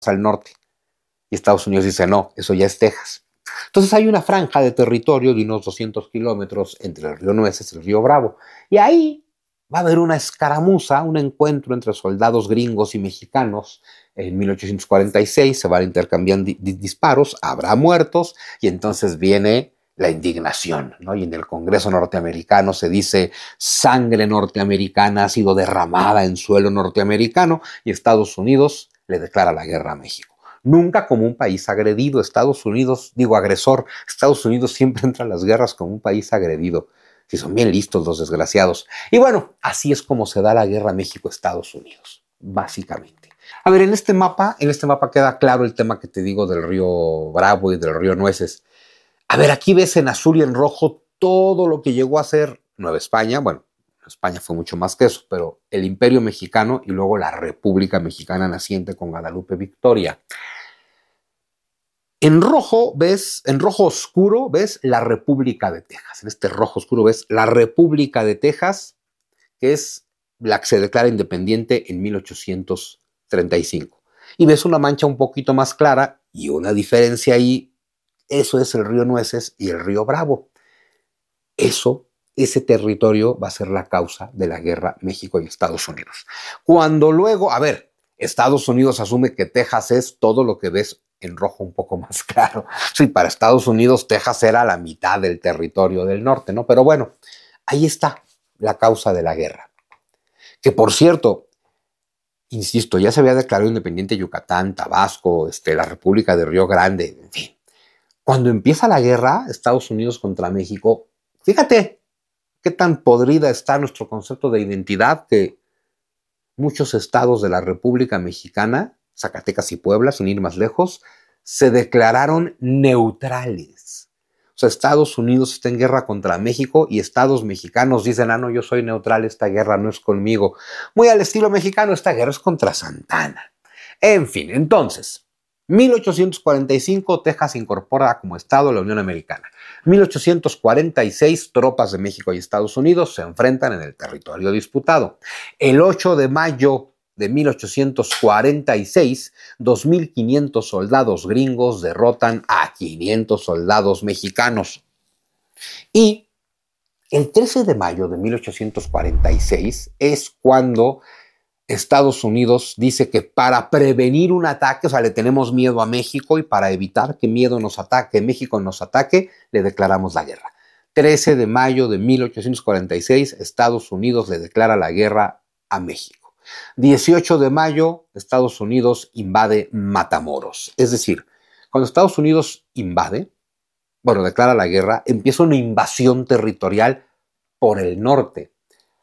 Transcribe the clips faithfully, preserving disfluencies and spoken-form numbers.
al norte. Y Estados Unidos dice, no, eso ya es Texas. Entonces hay una franja de territorio de unos doscientos kilómetros entre el río Nueces y el río Bravo. Y ahí va a haber una escaramuza, un encuentro entre soldados gringos y mexicanos. En mil ochocientos cuarenta y seis se van intercambiando di disparos, habrá muertos y entonces viene la indignación, ¿no? Y en el Congreso norteamericano se dice sangre norteamericana ha sido derramada en suelo norteamericano y Estados Unidos le declara la guerra a México. Nunca como un país agredido. Estados Unidos, digo agresor, Estados Unidos siempre entra a las guerras como un país agredido. Si son bien listos los desgraciados. Y bueno, así es como se da la guerra México-Estados Unidos, básicamente. A ver, en este mapa, en este mapa queda claro el tema que te digo del río Bravo y del río Nueces. A ver, aquí ves en azul y en rojo todo lo que llegó a ser Nueva España. Bueno, España fue mucho más que eso, pero el Imperio Mexicano y luego la República Mexicana naciente con Guadalupe Victoria. En rojo ves, en rojo oscuro ves la República de Texas. En este rojo oscuro ves la República de Texas, que es la que se declara independiente en mil ochocientos treinta y cinco. Y ves una mancha un poquito más clara y una diferencia ahí. Eso es el río Nueces y el río Bravo. Eso, ese territorio va a ser la causa de la guerra México y Estados Unidos. Cuando luego, a ver, Estados Unidos asume que Texas es todo lo que ves en rojo un poco más claro. Sí, para Estados Unidos Texas era la mitad del territorio del norte, ¿no? Pero bueno, ahí está la causa de la guerra. Que por cierto, insisto, ya se había declarado independiente Yucatán, Tabasco, este, la República de Río Grande, en fin. Cuando empieza la guerra, Estados Unidos contra México, fíjate qué tan podrida está nuestro concepto de identidad que muchos estados de la República Mexicana, Zacatecas y Puebla, sin ir más lejos, se declararon neutrales. O sea, Estados Unidos está en guerra contra México y estados mexicanos dicen, ah, no, yo soy neutral, esta guerra no es conmigo. Muy al estilo mexicano, esta guerra es contra Santana. En fin, entonces, mil ochocientos cuarenta y cinco, Texas se incorpora como estado a la Unión Americana. mil ochocientos cuarenta y seis, tropas de México y Estados Unidos se enfrentan en el territorio disputado. El ocho de mayo de mil ochocientos cuarenta y seis, dos mil quinientos soldados gringos derrotan a quinientos soldados mexicanos. Y el trece de mayo de mil ochocientos cuarenta y seis es cuando Estados Unidos dice que para prevenir un ataque, o sea, le tenemos miedo a México y para evitar que miedo nos ataque, México nos ataque, le declaramos la guerra. trece de mayo de mil ochocientos cuarenta y seis, Estados Unidos le declara la guerra a México. dieciocho de mayo, Estados Unidos invade Matamoros. Es decir, cuando Estados Unidos invade, bueno, declara la guerra, empieza una invasión territorial por el norte.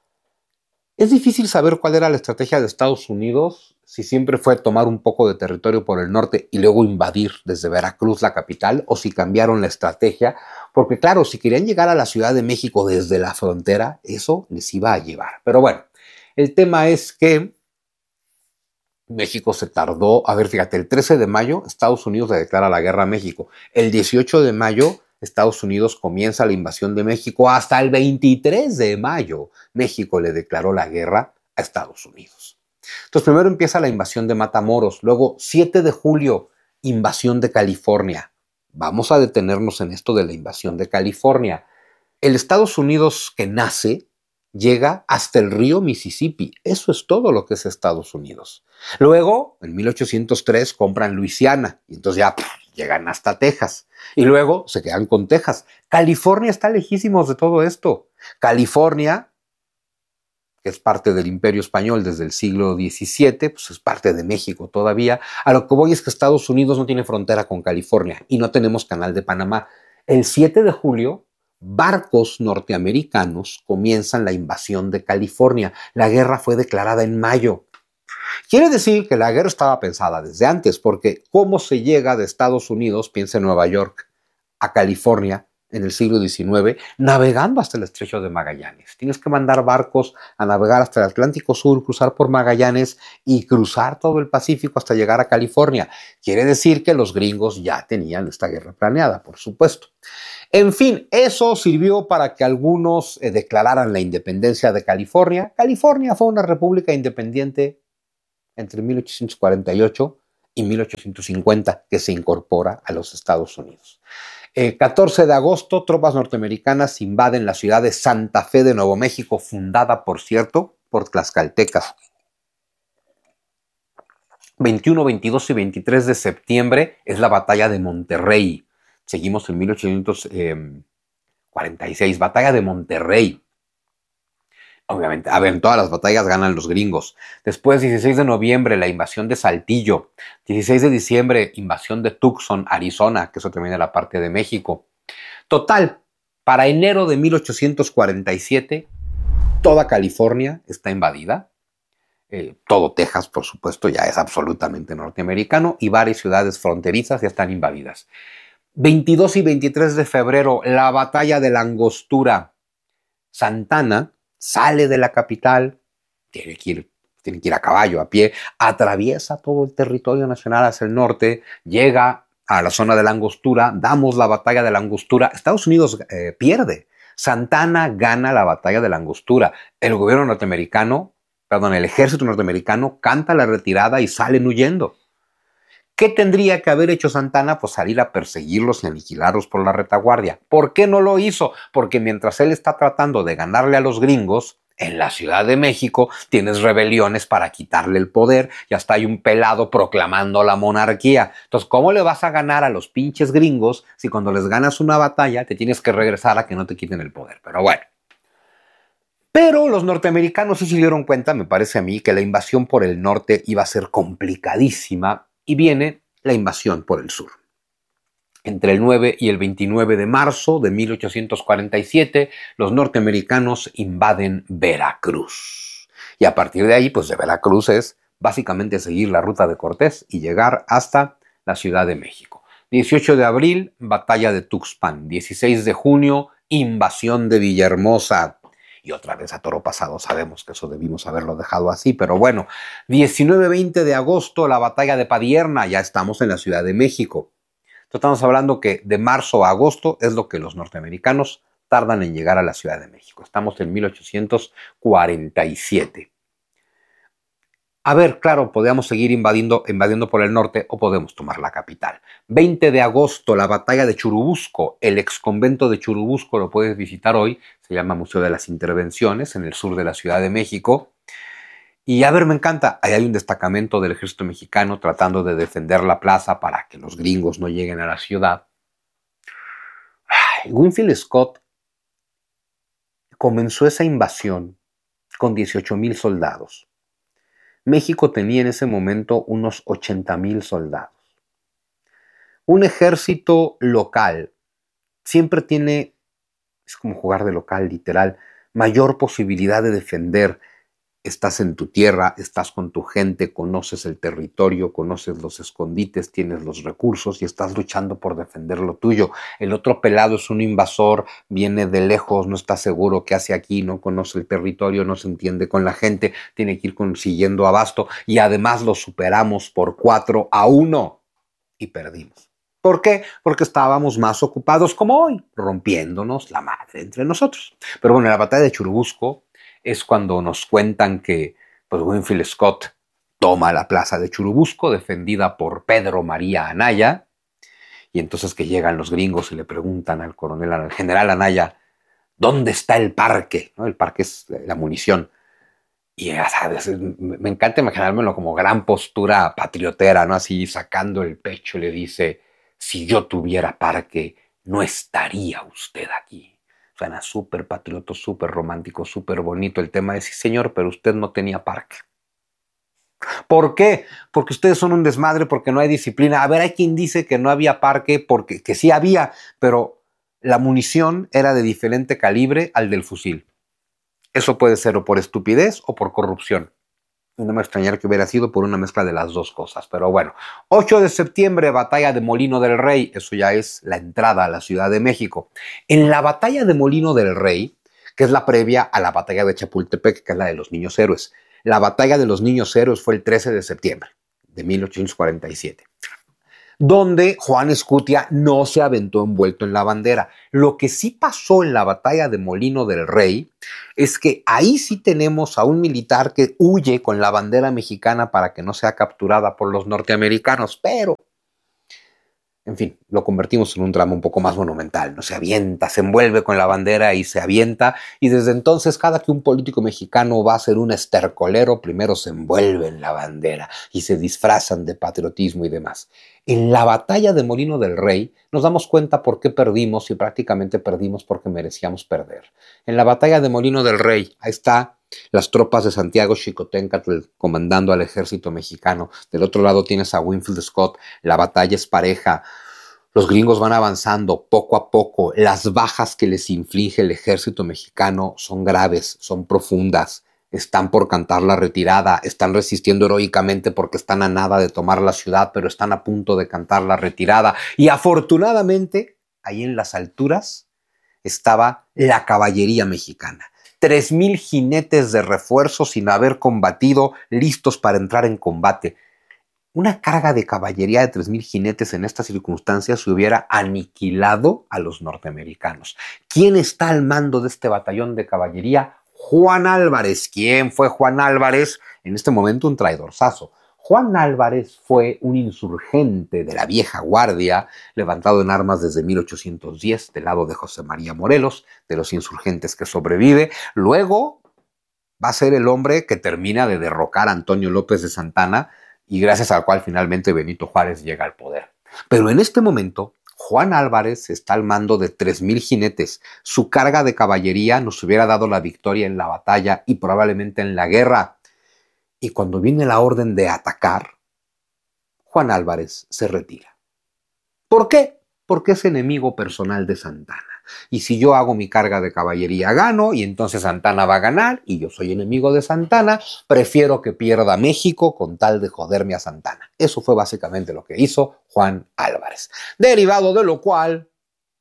Es difícil saber cuál era la estrategia de Estados Unidos, si siempre fue tomar un poco de territorio por el norte y luego invadir desde Veracruz la capital, o si cambiaron la estrategia, porque claro, si querían llegar a la Ciudad de México desde la frontera, eso les iba a llevar. Pero bueno, el tema es que México se tardó, a ver, fíjate, el trece de mayo Estados Unidos le declara la guerra a México, el dieciocho de mayo Estados Unidos comienza la invasión de México, hasta el veintitrés de mayo México le declaró la guerra a Estados Unidos. Entonces primero empieza la invasión de Matamoros, luego siete de julio, invasión de California. Vamos a detenernos en esto de la invasión de California. El Estados Unidos que nace llega hasta el río Mississippi. Eso es todo lo que es Estados Unidos. Luego, en mil ochocientos tres, compran Luisiana y entonces ya pff, llegan hasta Texas. Y luego se quedan con Texas. California está lejísimos de todo esto. California, que es parte del Imperio Español desde el siglo diecisiete, pues es parte de México todavía. A lo que voy es que Estados Unidos no tiene frontera con California y no tenemos canal de Panamá. El siete de julio, barcos norteamericanos comienzan la invasión de California. La guerra fue declarada en mayo. Quiere decir que la guerra estaba pensada desde antes, porque ¿cómo se llega de Estados Unidos, piensa en Nueva York, a California en el siglo diecinueve, navegando hasta el Estrecho de Magallanes? Tienes que mandar barcos a navegar hasta el Atlántico Sur, cruzar por Magallanes y cruzar todo el Pacífico hasta llegar a California. Quiere decir que los gringos ya tenían esta guerra planeada, por supuesto. En fin, eso sirvió para que algunos eh, declararan la independencia de California. California fue una república independiente entre mil ochocientos cuarenta y ocho y mil ochocientos cincuenta, que se incorpora a los Estados Unidos. Eh, catorce de agosto, tropas norteamericanas invaden la ciudad de Santa Fe de Nuevo México, fundada, por cierto, por tlaxcaltecas. veintiuno, veintidós y veintitrés de septiembre es la batalla de Monterrey. Seguimos en mil ochocientos cuarenta y seis, batalla de Monterrey. Obviamente, a ver, en todas las batallas ganan los gringos. Después, dieciséis de noviembre, la invasión de Saltillo. dieciséis de diciembre, invasión de Tucson, Arizona, que eso también era parte de México. Total, para enero de mil ochocientos cuarenta y siete, toda California está invadida. Eh, todo Texas, por supuesto, ya es absolutamente norteamericano y varias ciudades fronterizas ya están invadidas. veintidós y veintitrés de febrero, la batalla de la Angostura. Santana sale de la capital, tiene que ir, tiene que ir a caballo, a pie, atraviesa todo el territorio nacional hacia el norte, llega a la zona de la Angostura, damos la batalla de la Angostura. Estados Unidos eh, pierde. Santana gana la batalla de la Angostura. El gobierno norteamericano, perdón, el ejército norteamericano canta la retirada y salen huyendo. ¿Qué tendría que haber hecho Santana? Pues salir a perseguirlos y aniquilarlos por la retaguardia. ¿Por qué no lo hizo? Porque mientras él está tratando de ganarle a los gringos, en la Ciudad de México tienes rebeliones para quitarle el poder y hasta hay un pelado proclamando la monarquía. Entonces, ¿cómo le vas a ganar a los pinches gringos si cuando les ganas una batalla te tienes que regresar a que no te quiten el poder? Pero bueno. Pero los norteamericanos sí se dieron cuenta, me parece a mí, que la invasión por el norte iba a ser complicadísima. Y viene la invasión por el sur. Entre el nueve y el veintinueve de marzo de mil ochocientos cuarenta y siete, los norteamericanos invaden Veracruz. Y a partir de ahí, pues de Veracruz es básicamente seguir la ruta de Cortés y llegar hasta la Ciudad de México. dieciocho de abril, batalla de Tuxpan. dieciséis de junio, invasión de Villahermosa. Y otra vez a toro pasado, sabemos que eso debimos haberlo dejado así, pero bueno, diecinueve veinte de agosto, la batalla de Padierna, ya estamos en la Ciudad de México. Entonces estamos hablando que de marzo a agosto es lo que los norteamericanos tardan en llegar a la Ciudad de México. Estamos en mil ochocientos cuarenta y siete. A ver, claro, podemos seguir invadiendo, invadiendo por el norte o podemos tomar la capital. veinte de agosto, la batalla de Churubusco. El exconvento de Churubusco lo puedes visitar hoy. Se llama Museo de las Intervenciones, en el sur de la Ciudad de México. Y a ver, me encanta. Ahí hay un destacamento del ejército mexicano tratando de defender la plaza para que los gringos no lleguen a la ciudad. Ay, Winfield Scott comenzó esa invasión con dieciocho mil soldados. México tenía en ese momento unos ochenta mil soldados. Un ejército local siempre tiene, es como jugar de local literal, mayor posibilidad de defender. Estás en tu tierra, estás con tu gente, conoces el territorio, conoces los escondites, tienes los recursos y estás luchando por defender lo tuyo. El otro pelado es un invasor, viene de lejos, no está seguro qué hace aquí, no conoce el territorio, no se entiende con la gente, tiene que ir consiguiendo abasto y además lo superamos por cuatro a uno y perdimos. ¿Por qué? Porque estábamos más ocupados como hoy, rompiéndonos la madre entre nosotros. Pero bueno, en la batalla de Churubusco es cuando nos cuentan que pues, Winfield Scott toma la plaza de Churubusco, defendida por Pedro María Anaya, y entonces que llegan los gringos y le preguntan al coronel, al general Anaya, ¿dónde está el parque? ¿No? El parque es la munición. Y ya sabes, me encanta imaginármelo como gran postura patriotera, ¿no? Así sacando el pecho le dice, si yo tuviera parque, no estaría usted aquí. Suena súper patrioto, súper romántico, súper bonito. El tema es, sí señor, pero usted no tenía parque. ¿Por qué? Porque ustedes son un desmadre, porque no hay disciplina. A ver, hay quien dice que no había parque, porque que sí había, pero la munición era de diferente calibre al del fusil. Eso puede ser o por estupidez o por corrupción. Y no me extrañaría que hubiera sido por una mezcla de las dos cosas. Pero bueno, ocho de septiembre, batalla de Molino del Rey. Eso ya es la entrada a la Ciudad de México. En la batalla de Molino del Rey, que es la previa a la batalla de Chapultepec, que es la de los niños héroes. La batalla de los niños héroes fue el trece de septiembre de mil ochocientos cuarenta y siete. donde Juan Escutia no se aventó envuelto en la bandera. Lo que sí pasó en la batalla de Molino del Rey es que ahí sí tenemos a un militar que huye con la bandera mexicana para que no sea capturada por los norteamericanos, pero en fin, lo convertimos en un drama un poco más monumental, ¿no? Se avienta, se envuelve con la bandera y se avienta, y desde entonces cada que un político mexicano va a ser un estercolero, primero se envuelve en la bandera y se disfrazan de patriotismo y demás. En la batalla de Molino del Rey nos damos cuenta por qué perdimos y prácticamente perdimos porque merecíamos perder. En la batalla de Molino del Rey, ahí está las tropas de Santiago Xicoténcatl comandando al ejército mexicano. Del otro lado tienes a Winfield Scott. La batalla es pareja. Los gringos van avanzando poco a poco. Las bajas que les inflige el ejército mexicano son graves, son profundas. Están por cantar la retirada, están resistiendo heroicamente porque están a nada de tomar la ciudad, pero están a punto de cantar la retirada. Y afortunadamente, ahí en las alturas estaba la caballería mexicana. Tres mil jinetes de refuerzo sin haber combatido, listos para entrar en combate. Una carga de caballería de tres mil jinetes en estas circunstancias se hubiera aniquilado a los norteamericanos. ¿Quién está al mando de este batallón de caballería? Juan Álvarez. ¿Quién fue Juan Álvarez? En este momento un traidorzazo. Juan Álvarez fue un insurgente de la vieja guardia, levantado en armas desde mil ochocientos diez, del lado de José María Morelos, de los insurgentes que sobrevive. Luego va a ser el hombre que termina de derrocar a Antonio López de Santana y gracias al cual finalmente Benito Juárez llega al poder. Pero en este momento, Juan Álvarez está al mando de tres mil jinetes. Su carga de caballería nos hubiera dado la victoria en la batalla y probablemente en la guerra. Y cuando viene la orden de atacar, Juan Álvarez se retira. ¿Por qué? Porque es enemigo personal de Santana. Y si yo hago mi carga de caballería, gano, y entonces Santana va a ganar, y yo soy enemigo de Santana, prefiero que pierda México con tal de joderme a Santana. Eso fue básicamente lo que hizo Juan Álvarez. Derivado de lo cual,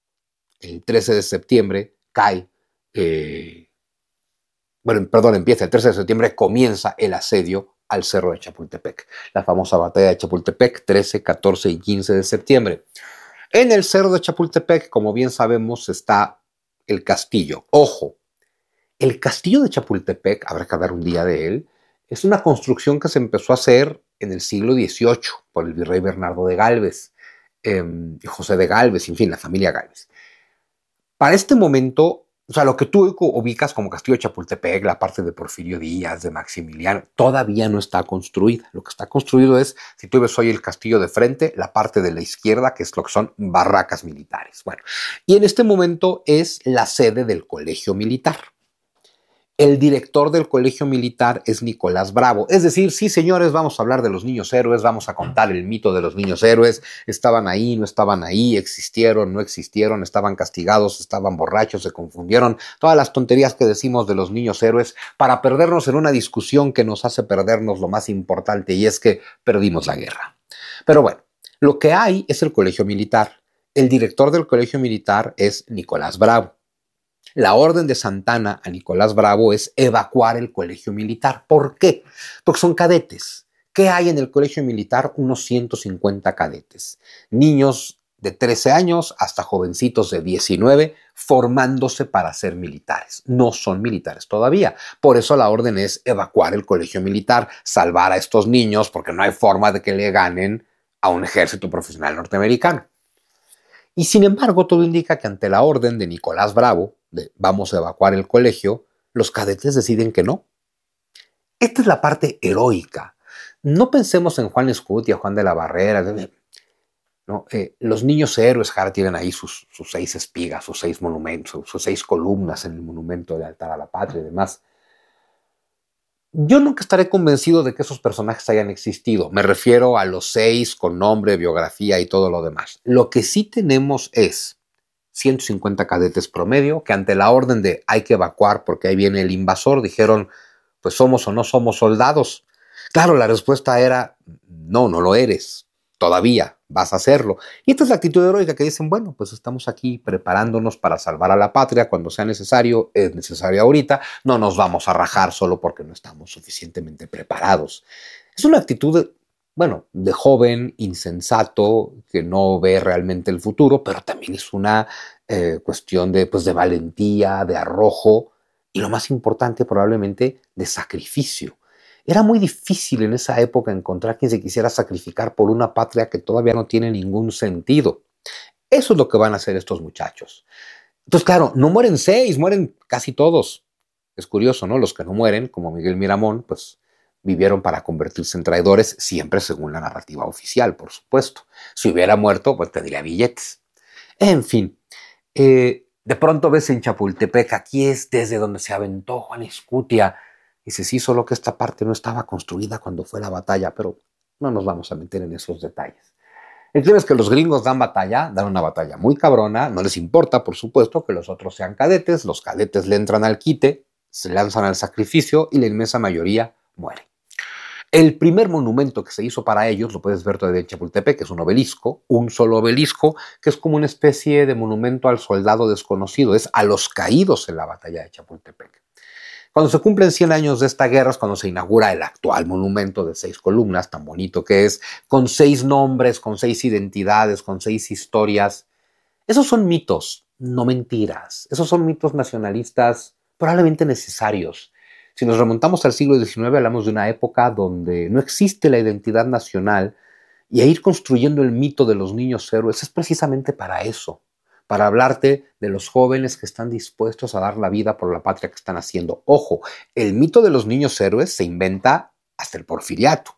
el trece de septiembre cae... Eh, Bueno, perdón, empieza el trece de septiembre, comienza el asedio al Cerro de Chapultepec. La famosa batalla de Chapultepec, trece, catorce y quince de septiembre. En el Cerro de Chapultepec, como bien sabemos, está el castillo. Ojo, el castillo de Chapultepec, habrá que hablar un día de él, es una construcción que se empezó a hacer en el siglo dieciocho por el virrey Bernardo de Gálvez, eh, José de Gálvez, en fin, la familia Gálvez. Para este momento, o sea, lo que tú ubicas como Castillo de Chapultepec, la parte de Porfirio Díaz, de Maximiliano, todavía no está construida. Lo que está construido es, si tú ves hoy el castillo de frente, la parte de la izquierda, que es lo que son barracas militares. Bueno, y en este momento es la sede del Colegio Militar. El director del Colegio Militar es Nicolás Bravo. Es decir, sí, señores, vamos a hablar de los niños héroes, vamos a contar el mito de los niños héroes. Estaban ahí, no estaban ahí, existieron, no existieron, estaban castigados, estaban borrachos, se confundieron. Todas las tonterías que decimos de los niños héroes para perdernos en una discusión que nos hace perdernos lo más importante, y es que perdimos la guerra. Pero bueno, lo que hay es el Colegio Militar. El director del Colegio Militar es Nicolás Bravo. La orden de Santana a Nicolás Bravo es evacuar el colegio militar. ¿Por qué? Porque son cadetes. ¿Qué hay en el colegio militar? Unos ciento cincuenta cadetes. Niños de trece años hasta jovencitos de diecinueve formándose para ser militares. No son militares todavía. Por eso la orden es evacuar el colegio militar, salvar a estos niños, porque no hay forma de que le ganen a un ejército profesional norteamericano. Y sin embargo, todo indica que ante la orden de Nicolás Bravo, de vamos a evacuar el colegio, los cadetes deciden que no. Esta es la parte heroica. No pensemos en Juan Escutia, Juan de la Barrera. ¿No? Eh, los niños héroes, ahora tienen ahí sus, sus seis espigas, sus seis monumentos, sus, sus seis columnas en el monumento de altar a la patria y demás. Yo nunca estaré convencido de que esos personajes hayan existido. Me refiero a los seis con nombre, biografía y todo lo demás. Lo que sí tenemos es ciento cincuenta cadetes promedio que ante la orden de hay que evacuar porque ahí viene el invasor, dijeron, pues somos o no somos soldados. Claro, la respuesta era, no, no lo eres. Todavía vas a hacerlo. Y esta es la actitud heroica que dicen, bueno, pues estamos aquí preparándonos para salvar a la patria cuando sea necesario, es necesario ahorita, no nos vamos a rajar solo porque no estamos suficientemente preparados. Es una actitud bueno, de joven, insensato, que no ve realmente el futuro, pero también es una eh, cuestión de, pues, de valentía, de arrojo y lo más importante probablemente de sacrificio. Era muy difícil en esa época encontrar quien se quisiera sacrificar por una patria que todavía no tiene ningún sentido. Eso es lo que van a hacer estos muchachos. Entonces, claro, no mueren seis, mueren casi todos. Es curioso, ¿no? Los que no mueren, como Miguel Miramón, pues vivieron para convertirse en traidores, siempre según la narrativa oficial, por supuesto. Si hubiera muerto, pues tendría billetes. En fin, eh, de pronto ves en Chapultepec, aquí es desde donde se aventó Juan Escutia. Dice, sí, solo que esta parte no estaba construida cuando fue la batalla, pero no nos vamos a meter en esos detalles. El tema es que los gringos dan batalla, dan una batalla muy cabrona, no les importa, por supuesto, que los otros sean cadetes, los cadetes le entran al quite, se lanzan al sacrificio y la inmensa mayoría muere. El primer monumento que se hizo para ellos, lo puedes ver todavía en Chapultepec, que es un obelisco, un solo obelisco, que es como una especie de monumento al soldado desconocido, es a los caídos en la batalla de Chapultepec. Cuando se cumplen cien años de esta guerra es cuando se inaugura el actual monumento de seis columnas, tan bonito que es, con seis nombres, con seis identidades, con seis historias. Esos son mitos, no mentiras. Esos son mitos nacionalistas probablemente necesarios. Si nos remontamos al siglo diecinueve, hablamos de una época donde no existe la identidad nacional y a ir construyendo el mito de los niños héroes es precisamente para eso. Para hablarte de los jóvenes que están dispuestos a dar la vida por la patria que están haciendo. Ojo, el mito de los niños héroes se inventa hasta el Porfiriato.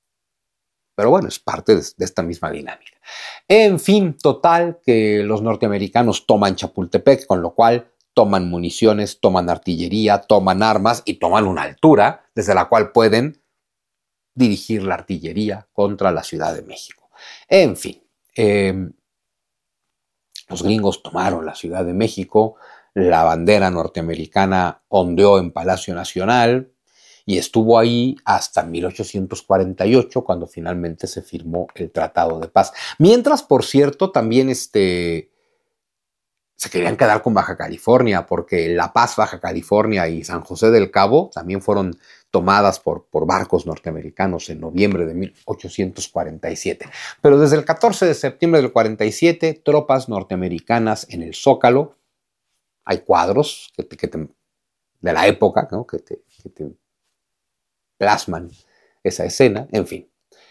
Pero bueno, es parte de, de esta misma dinámica. En fin, total, que los norteamericanos toman Chapultepec, con lo cual toman municiones, toman artillería, toman armas y toman una altura desde la cual pueden dirigir la artillería contra la Ciudad de México. En fin, eh, los gringos tomaron la Ciudad de México, la bandera norteamericana ondeó en Palacio Nacional y estuvo ahí hasta mil ochocientos cuarenta y ocho, cuando finalmente se firmó el Tratado de Paz. Mientras, por cierto, también este, se querían quedar con Baja California, porque La Paz, Baja California y San José del Cabo también fueron tomadas por, por barcos norteamericanos en noviembre de mil ochocientos cuarenta y siete. Pero desde el catorce de septiembre del cuarenta y siete, tropas norteamericanas en el Zócalo. Hay cuadros que te, que te, de la época, ¿no? que, te, que te plasman esa escena, en fin.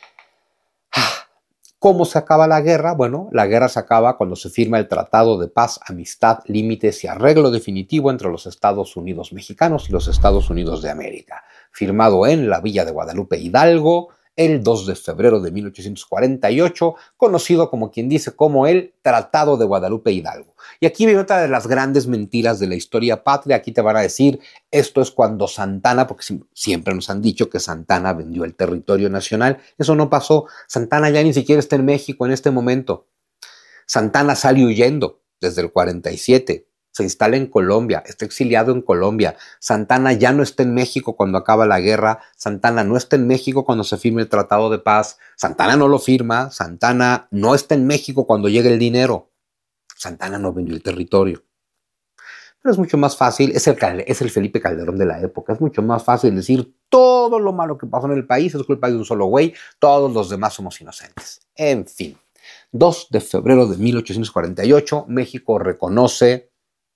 ¿Cómo se acaba la guerra? Bueno, la guerra se acaba cuando se firma el Tratado de Paz, Amistad, Límites y Arreglo Definitivo entre los Estados Unidos mexicanos y los Estados Unidos de América, firmado en la Villa de Guadalupe, Hidalgo, el dos de febrero de mil ochocientos cuarenta y ocho, conocido como quien dice como el Tratado de Guadalupe Hidalgo. Y aquí viene otra de las grandes mentiras de la historia patria. Aquí te van a decir, esto es cuando Santana, porque siempre nos han dicho que Santana vendió el territorio nacional. Eso no pasó. Santana ya ni siquiera está en México en este momento. Santana sale huyendo desde el cuarenta y siete. Se instala en Colombia, está exiliado en Colombia. Santana ya no está en México cuando acaba la guerra. Santana no está en México cuando se firme el Tratado de Paz. Santana no lo firma. Santana no está en México cuando llegue el dinero. Santana no vendió el territorio. Pero es mucho más fácil, es el, es el Felipe Calderón de la época, es mucho más fácil decir todo lo malo que pasó en el país es culpa de un solo güey, todos los demás somos inocentes. En fin, dos de febrero de mil ochocientos cuarenta y ocho, México reconoce,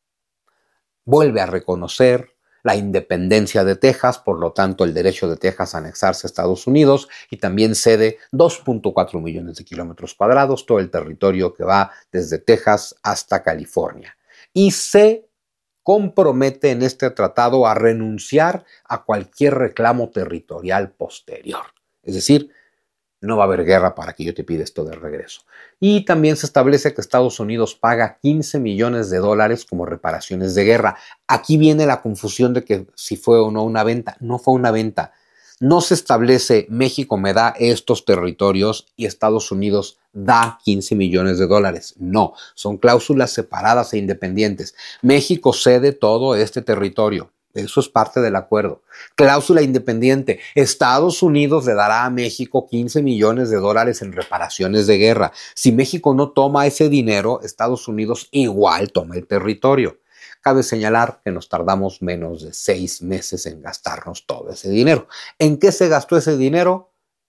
vuelve a reconocer la independencia de Texas, por lo tanto el derecho de Texas a anexarse a Estados Unidos, y también cede dos punto cuatro millones de kilómetros cuadrados, todo el territorio que va desde Texas hasta California. Y se compromete en este tratado a renunciar a cualquier reclamo territorial posterior. Es decir, no va a haber guerra para que yo te pida esto de regreso. Y también se establece que Estados Unidos paga quince millones de dólares como reparaciones de guerra. Aquí viene la confusión de que si fue o no una venta. No fue una venta. No se establece México me da estos territorios y Estados Unidos da quince millones de dólares. No, son cláusulas separadas e independientes. México cede todo este territorio. Eso es parte del acuerdo. Cláusula independiente. Estados Unidos le dará a México quince millones de dólares en reparaciones de guerra. Si México no toma ese dinero, Estados Unidos igual toma el territorio. Cabe señalar que nos tardamos menos de seis meses en gastarnos todo ese dinero. ¿En qué se gastó ese dinero?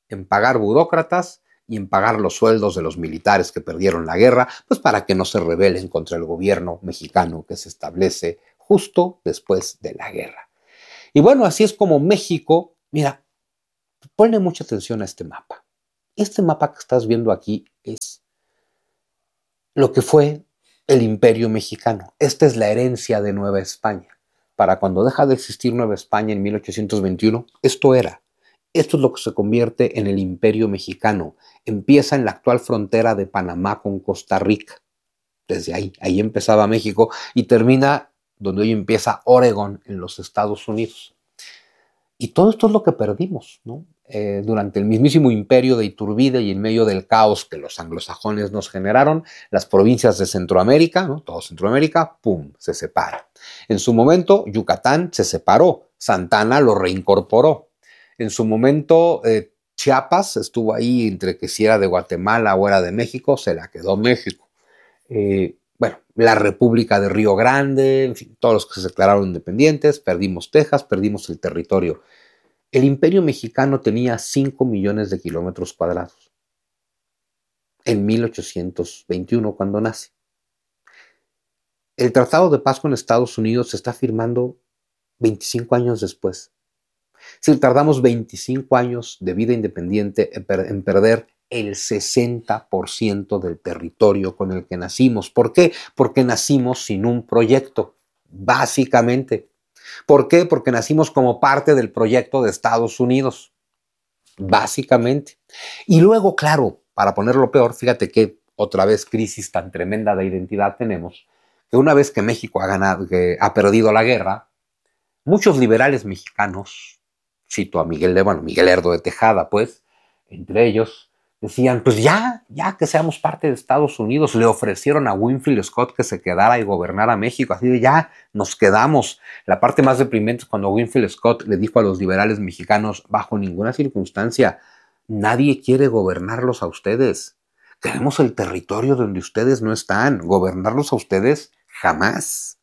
en pagar burócratas y en pagar los sueldos de los militares que perdieron la guerra, pues para que no se rebelen contra el gobierno mexicano que se establece justo después de la guerra. Y bueno, así es como México, mira, ponle mucha atención a este mapa. Este mapa que estás viendo aquí es lo que fue el Imperio Mexicano. Esta es la herencia de Nueva España. Para cuando deja de existir Nueva España en mil ochocientos veintiuno, esto era. Esto es lo que se convierte en el Imperio Mexicano. Empieza en la actual frontera de Panamá con Costa Rica. Desde ahí, ahí empezaba México y termina donde hoy empieza Oregón en los Estados Unidos. Y todo esto es lo que perdimos, ¿no? Eh, durante el mismísimo imperio de Iturbide y en medio del caos que los anglosajones nos generaron, las provincias de Centroamérica, ¿no? Todo Centroamérica, ¡pum!, se separa. En su momento, Yucatán se separó, Santana lo reincorporó. En su momento, eh, Chiapas estuvo ahí entre que si era de Guatemala o era de México, se la quedó México. Eh, bueno, la República de Río Grande, en fin, todos los que se declararon independientes, perdimos Texas, perdimos el territorio. El Imperio Mexicano tenía cinco millones de kilómetros cuadrados en mil ochocientos veintiuno, cuando nace. El Tratado de Paz con Estados Unidos se está firmando veinticinco años después. Si tardamos veinticinco años de vida independiente en, per- en perder el sesenta por ciento del territorio con el que nacimos. ¿Por qué? Porque nacimos sin un proyecto, básicamente. ¿Por qué? Porque nacimos como parte del proyecto de Estados Unidos, básicamente. Y luego, claro, para ponerlo peor, fíjate que otra vez crisis tan tremenda de identidad tenemos, que una vez que México ha ganado, que ha perdido la guerra, muchos liberales mexicanos, cito a Miguel, de, bueno, Miguel Lerdo de Tejada, pues, entre ellos, decían, pues ya, ya que seamos parte de Estados Unidos. Le ofrecieron a Winfield Scott que se quedara y gobernara México, así de ya, nos quedamos. La parte más deprimente es cuando Winfield Scott le dijo a los liberales mexicanos, bajo ninguna circunstancia, nadie quiere gobernarlos a ustedes. Queremos el territorio donde ustedes no están. Gobernarlos a ustedes, jamás.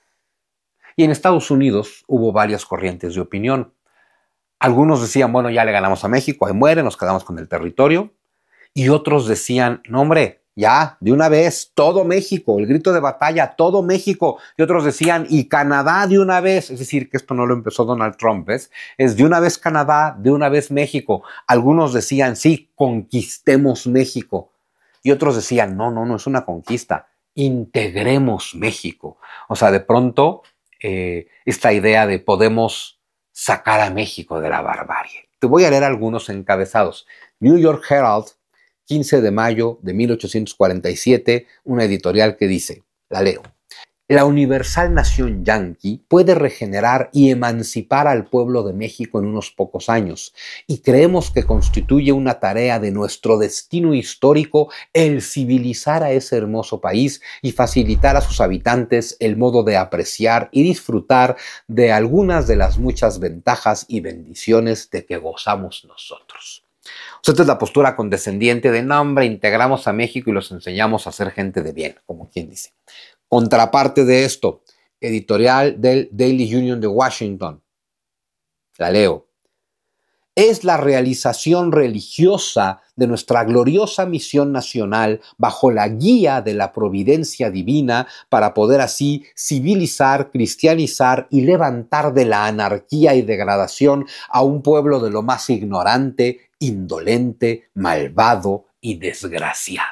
Y en Estados Unidos hubo varias corrientes de opinión. Algunos decían, bueno, ya le ganamos a México, ahí muere, nos quedamos con el territorio. Y otros decían, no hombre, ya, de una vez, todo México, el grito de batalla, todo México. Y otros decían, y Canadá de una vez. Es decir, que esto no lo empezó Donald Trump, ¿ves? Es de una vez Canadá, de una vez México. Algunos decían, sí, conquistemos México. Y otros decían, no, no, no es una conquista, integremos México. O sea, de pronto, eh, esta idea de podemos sacar a México de la barbarie. Te voy a leer algunos encabezados. New York Herald, quince de mayo de mil ochocientos cuarenta y siete, una editorial que dice, la leo: la universal nación yanqui puede regenerar y emancipar al pueblo de México en unos pocos años, y creemos que constituye una tarea de nuestro destino histórico el civilizar a ese hermoso país y facilitar a sus habitantes el modo de apreciar y disfrutar de algunas de las muchas ventajas y bendiciones de que gozamos nosotros. O sea, esta es la postura condescendiente de, no, hombre, integramos a México y los enseñamos a ser gente de bien, como quien dice. Contraparte de esto, editorial del Daily Union de Washington. La leo. Es la realización religiosa de nuestra gloriosa misión nacional bajo la guía de la providencia divina para poder así civilizar, cristianizar y levantar de la anarquía y degradación a un pueblo de lo más ignorante, indolente, malvado y desgraciado.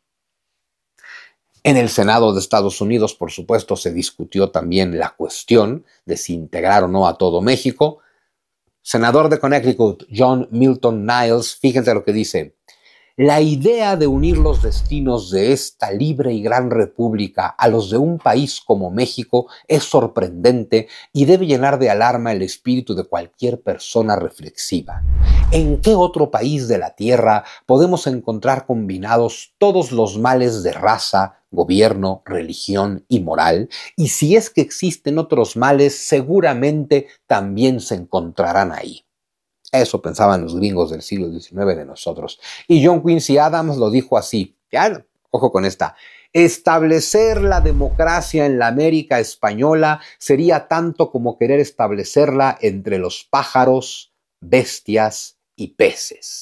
En el Senado de Estados Unidos, por supuesto, se discutió también la cuestión de si integrar o no a todo México. Senador de Connecticut, John Milton Niles, fíjense lo que dice. La idea de unir los destinos de esta libre y gran república a los de un país como México es sorprendente y debe llenar de alarma el espíritu de cualquier persona reflexiva. ¿En qué otro país de la tierra podemos encontrar combinados todos los males de raza, gobierno, religión y moral? Y si es que existen otros males, seguramente también se encontrarán ahí. Eso pensaban los gringos del siglo diecinueve de nosotros. Y John Quincy Adams lo dijo así. Ya, ojo con esta. Establecer la democracia en la América española sería tanto como querer establecerla entre los pájaros, bestias y peces.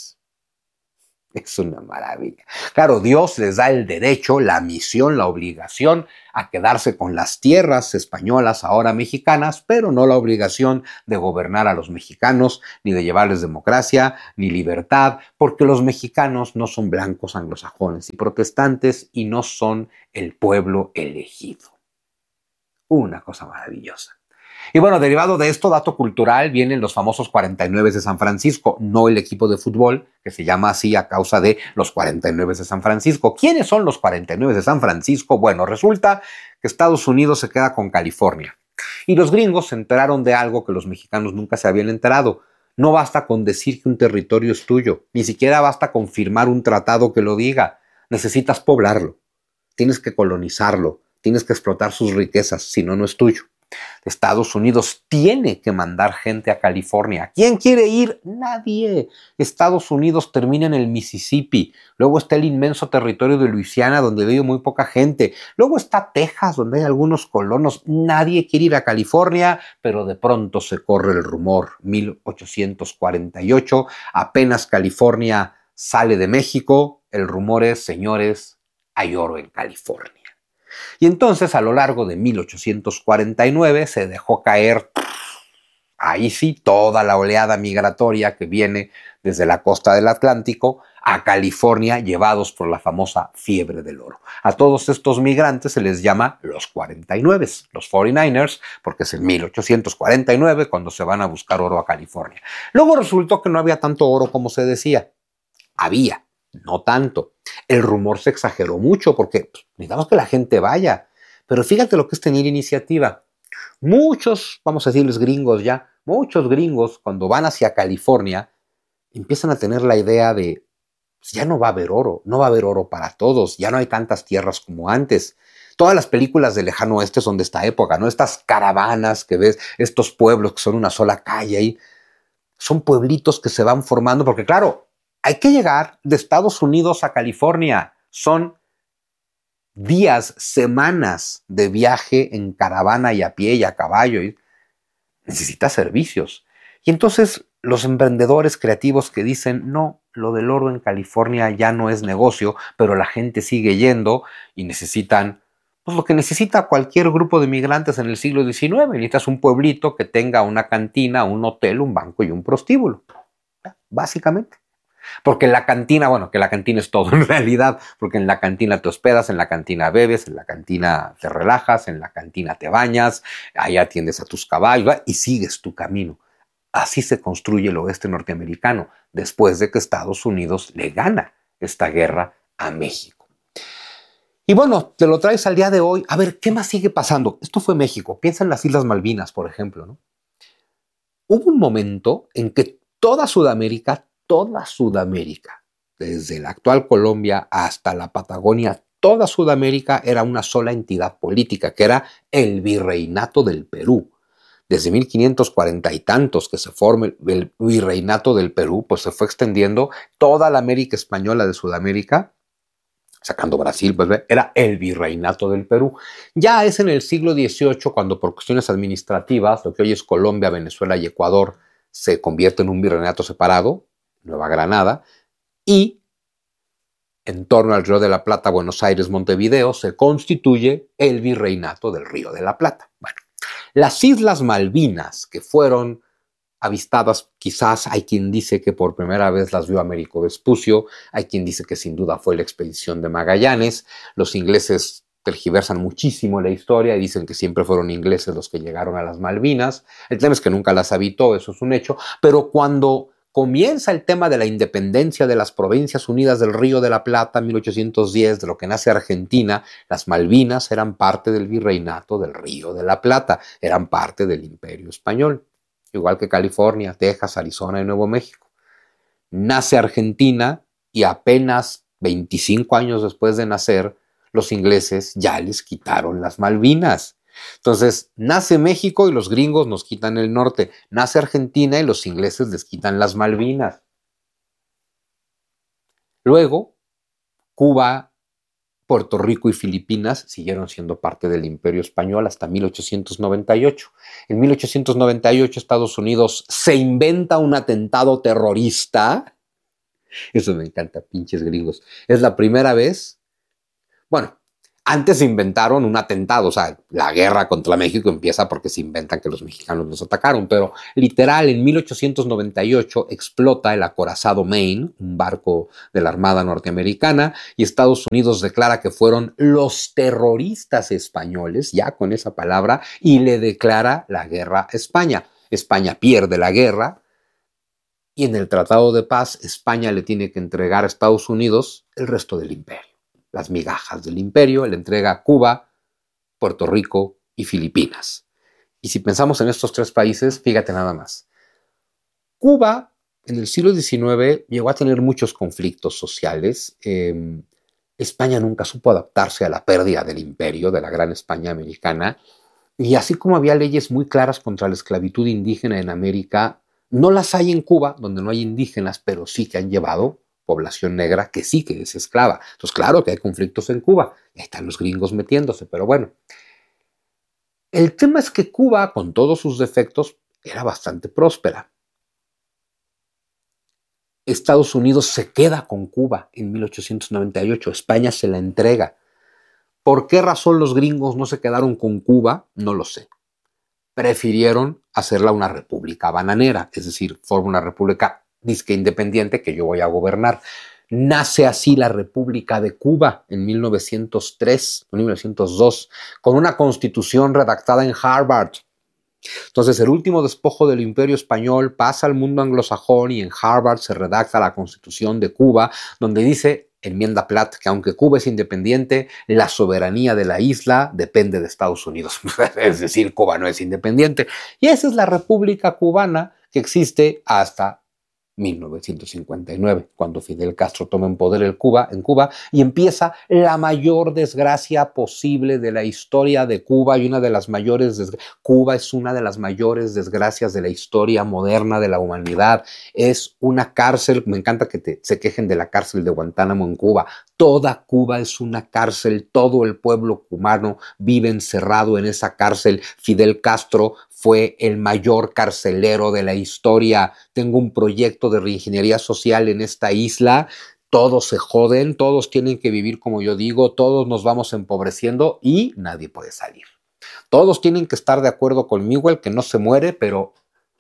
Es una maravilla. Claro, Dios les da el derecho, la misión, la obligación a quedarse con las tierras españolas, ahora mexicanas, pero no la obligación de gobernar a los mexicanos, ni de llevarles democracia, ni libertad, porque los mexicanos no son blancos anglosajones y protestantes y no son el pueblo elegido. Una cosa maravillosa. Y bueno, derivado de esto, dato cultural, vienen los famosos cuarenta y nueve de San Francisco, no el equipo de fútbol, que se llama así a causa de los cuarenta y nueve de San Francisco. ¿Quiénes son los cuarenta y nueve de San Francisco? Bueno, resulta que Estados Unidos se queda con California. Y los gringos se enteraron de algo que los mexicanos nunca se habían enterado. No basta con decir que un territorio es tuyo, ni siquiera basta con firmar un tratado que lo diga. Necesitas poblarlo, tienes que colonizarlo, tienes que explotar sus riquezas, si no, no es tuyo. Estados Unidos tiene que mandar gente a California. ¿Quién quiere ir? Nadie. Estados Unidos termina en el Mississippi. Luego está el inmenso territorio de Luisiana, donde vive muy poca gente. Luego está Texas, donde hay algunos colonos. Nadie quiere ir a California, pero de pronto se corre el rumor. mil ochocientos cuarenta y ocho, apenas California sale de México, el rumor es, señores, hay oro en California. Y entonces, a lo largo de mil ochocientos cuarenta y nueve, se dejó caer, ahí sí, toda la oleada migratoria que viene desde la costa del Atlántico a California, llevados por la famosa fiebre del oro. A todos estos migrantes se les llama los cuarenta y nueve, los cuarenta y nueve, porque es en mil ochocientos cuarenta y nueve cuando se van a buscar oro a California. Luego resultó que no había tanto oro como se decía. Había, no tanto. El rumor se exageró mucho porque pues, necesitamos que la gente vaya. Pero fíjate lo que es tener iniciativa. Muchos, vamos a decirles gringos ya, muchos gringos cuando van hacia California empiezan a tener la idea de pues, ya no va a haber oro, no va a haber oro para todos, ya no hay tantas tierras como antes. Todas las películas del lejano oeste son de esta época, ¿no? Estas caravanas que ves, estos pueblos que son una sola calle ahí, son pueblitos que se van formando porque claro, hay que llegar de Estados Unidos a California. Son días, semanas de viaje en caravana y a pie y a caballo. Y necesitas servicios. Y entonces los emprendedores creativos que dicen, no, lo del oro en California ya no es negocio, pero la gente sigue yendo y necesitan, pues lo que necesita cualquier grupo de migrantes en el siglo diecinueve. Necesitas un pueblito que tenga una cantina, un hotel, un banco y un prostíbulo. Básicamente. Porque en la cantina, bueno, que la cantina es todo en realidad, porque en la cantina te hospedas, en la cantina bebes, en la cantina te relajas, en la cantina te bañas, ahí atiendes a tus caballos, ¿verdad? Y sigues tu camino. Así se construye el oeste norteamericano, después de que Estados Unidos le gana esta guerra a México. Y bueno, te lo traes al día de hoy. A ver, ¿qué más sigue pasando? Esto fue México. Piensa en las Islas Malvinas, por ejemplo, ¿no? Hubo un momento en que toda Sudamérica Toda Sudamérica, desde la actual Colombia hasta la Patagonia, toda Sudamérica era una sola entidad política, que era el Virreinato del Perú. Desde mil quinientos cuarenta y tantos que se forma el Virreinato del Perú, pues se fue extendiendo toda la América española de Sudamérica, sacando Brasil, pues era el Virreinato del Perú. Ya es en el siglo dieciocho cuando por cuestiones administrativas, lo que hoy es Colombia, Venezuela y Ecuador, se convierte en un virreinato separado, Nueva Granada, y en torno al Río de la Plata, Buenos Aires, Montevideo, se constituye el Virreinato del Río de la Plata. Bueno, las Islas Malvinas, que fueron avistadas, quizás hay quien dice que por primera vez las vio Américo Vespucio, hay quien dice que sin duda fue la expedición de Magallanes, los ingleses tergiversan muchísimo la historia y dicen que siempre fueron ingleses los que llegaron a las Malvinas, el tema es que nunca las habitó, eso es un hecho, pero cuando comienza el tema de la independencia de las Provincias Unidas del Río de la Plata en mil ochocientos diez, de lo que nace Argentina, las Malvinas eran parte del virreinato del Río de la Plata, eran parte del Imperio Español, igual que California, Texas, Arizona y Nuevo México. Nace Argentina y apenas veinticinco años después de nacer, los ingleses ya les quitaron las Malvinas. Entonces, nace México y los gringos nos quitan el norte. Nace Argentina y los ingleses les quitan las Malvinas. Luego, Cuba Puerto Rico y Filipinas siguieron siendo parte del Imperio Español hasta mil ochocientos noventa y ocho. En mil ochocientos noventa y ocho Estados Unidos se inventa un atentado terrorista. Eso me encanta, pinches gringos. Es la primera vez. Bueno, antes se inventaron un atentado, o sea, la guerra contra México empieza porque se inventan que los mexicanos los atacaron, pero literal en mil ochocientos noventa y ocho explota el acorazado Maine, un barco de la Armada norteamericana, y Estados Unidos declara que fueron los terroristas españoles, ya con esa palabra, y le declara la guerra a España. España pierde la guerra, y en el Tratado de Paz España le tiene que entregar a Estados Unidos el resto del imperio. Las migajas del imperio, le entrega a Cuba, Puerto Rico y Filipinas. Y si pensamos en estos tres países, fíjate nada más. Cuba en el siglo diecinueve llegó a tener muchos conflictos sociales. Eh, España nunca supo adaptarse a la pérdida del imperio, de la gran España americana. Y así como había leyes muy claras contra la esclavitud indígena en América, no las hay en Cuba, donde no hay indígenas, pero sí que han llevado población negra que sí que es esclava. Entonces, claro que hay conflictos en Cuba. Ahí están los gringos metiéndose, pero bueno. El tema es que Cuba, con todos sus defectos, era bastante próspera. Estados Unidos se queda con Cuba en mil ochocientos noventa y ocho. España se la entrega. ¿Por qué razón los gringos no se quedaron con Cuba? No lo sé. Prefirieron hacerla una república bananera, es decir, forma una república disque independiente que yo voy a gobernar. Nace así la República de Cuba en mil novecientos tres o mil novecientos dos, con una constitución redactada en Harvard. Entonces, el último despojo del Imperio Español pasa al mundo anglosajón y en Harvard se redacta la Constitución de Cuba, donde dice, enmienda Platt, que aunque Cuba es independiente, la soberanía de la isla depende de Estados Unidos. Es decir, Cuba no es independiente. Y esa es la República Cubana que existe hasta mil novecientos cincuenta y nueve, cuando Fidel Castro toma en poder el Cuba, en Cuba y empieza la mayor desgracia posible de la historia de Cuba y una de las mayores desgracias. Cuba es una de las mayores desgracias de la historia moderna de la humanidad. Es una cárcel, me encanta que te, se quejen de la cárcel de Guantánamo en Cuba. Toda Cuba es una cárcel, todo el pueblo cubano vive encerrado en esa cárcel. Fidel Castro fue el mayor carcelero de la historia. Tengo un proyecto de reingeniería social en esta isla. Todos se joden, todos tienen que vivir como yo digo, todos nos vamos empobreciendo y nadie puede salir. Todos tienen que estar de acuerdo conmigo, el que no se muere, pero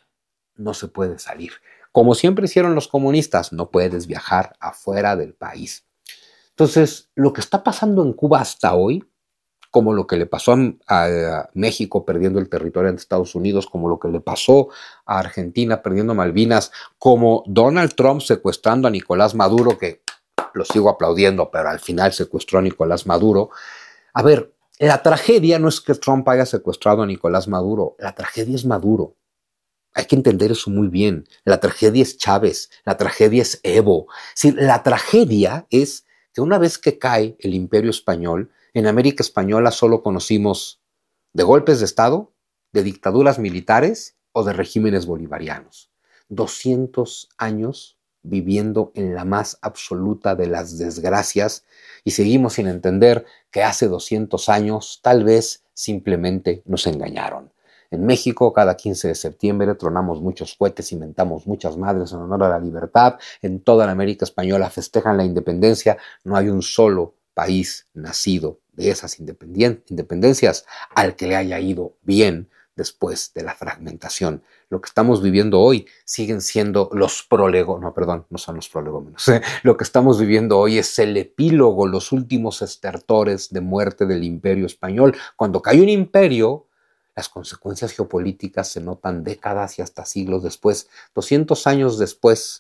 no se puede salir. Como siempre hicieron los comunistas, no puedes viajar afuera del país. Entonces, lo que está pasando en Cuba hasta hoy, como lo que le pasó a, a México perdiendo el territorio ante Estados Unidos, como lo que le pasó a Argentina perdiendo Malvinas, como Donald Trump secuestrando a Nicolás Maduro, que lo sigo aplaudiendo, pero al final secuestró a Nicolás Maduro. A ver, la tragedia no es que Trump haya secuestrado a Nicolás Maduro, la tragedia es Maduro. Hay que entender eso muy bien. La tragedia es Chávez, la tragedia es Evo. Sí, la tragedia es que una vez que cae el Imperio Español, en América Española solo conocimos de golpes de Estado, de dictaduras militares o de regímenes bolivarianos. doscientos años viviendo en la más absoluta de las desgracias y seguimos sin entender que hace doscientos años tal vez simplemente nos engañaron. En México, cada quince de septiembre tronamos muchos cohetes, inventamos muchas madres en honor a la libertad. En toda la América Española festejan la independencia. No hay un solo país nacido de esas independencias al que le haya ido bien después de la fragmentación. Lo que estamos viviendo hoy siguen siendo los prolegómenos, no, perdón, no son los prolegómenos. ¿eh? Lo que estamos viviendo hoy es el epílogo, los últimos estertores de muerte del Imperio Español. Cuando cae un imperio, las consecuencias geopolíticas se notan décadas y hasta siglos después. doscientos años después,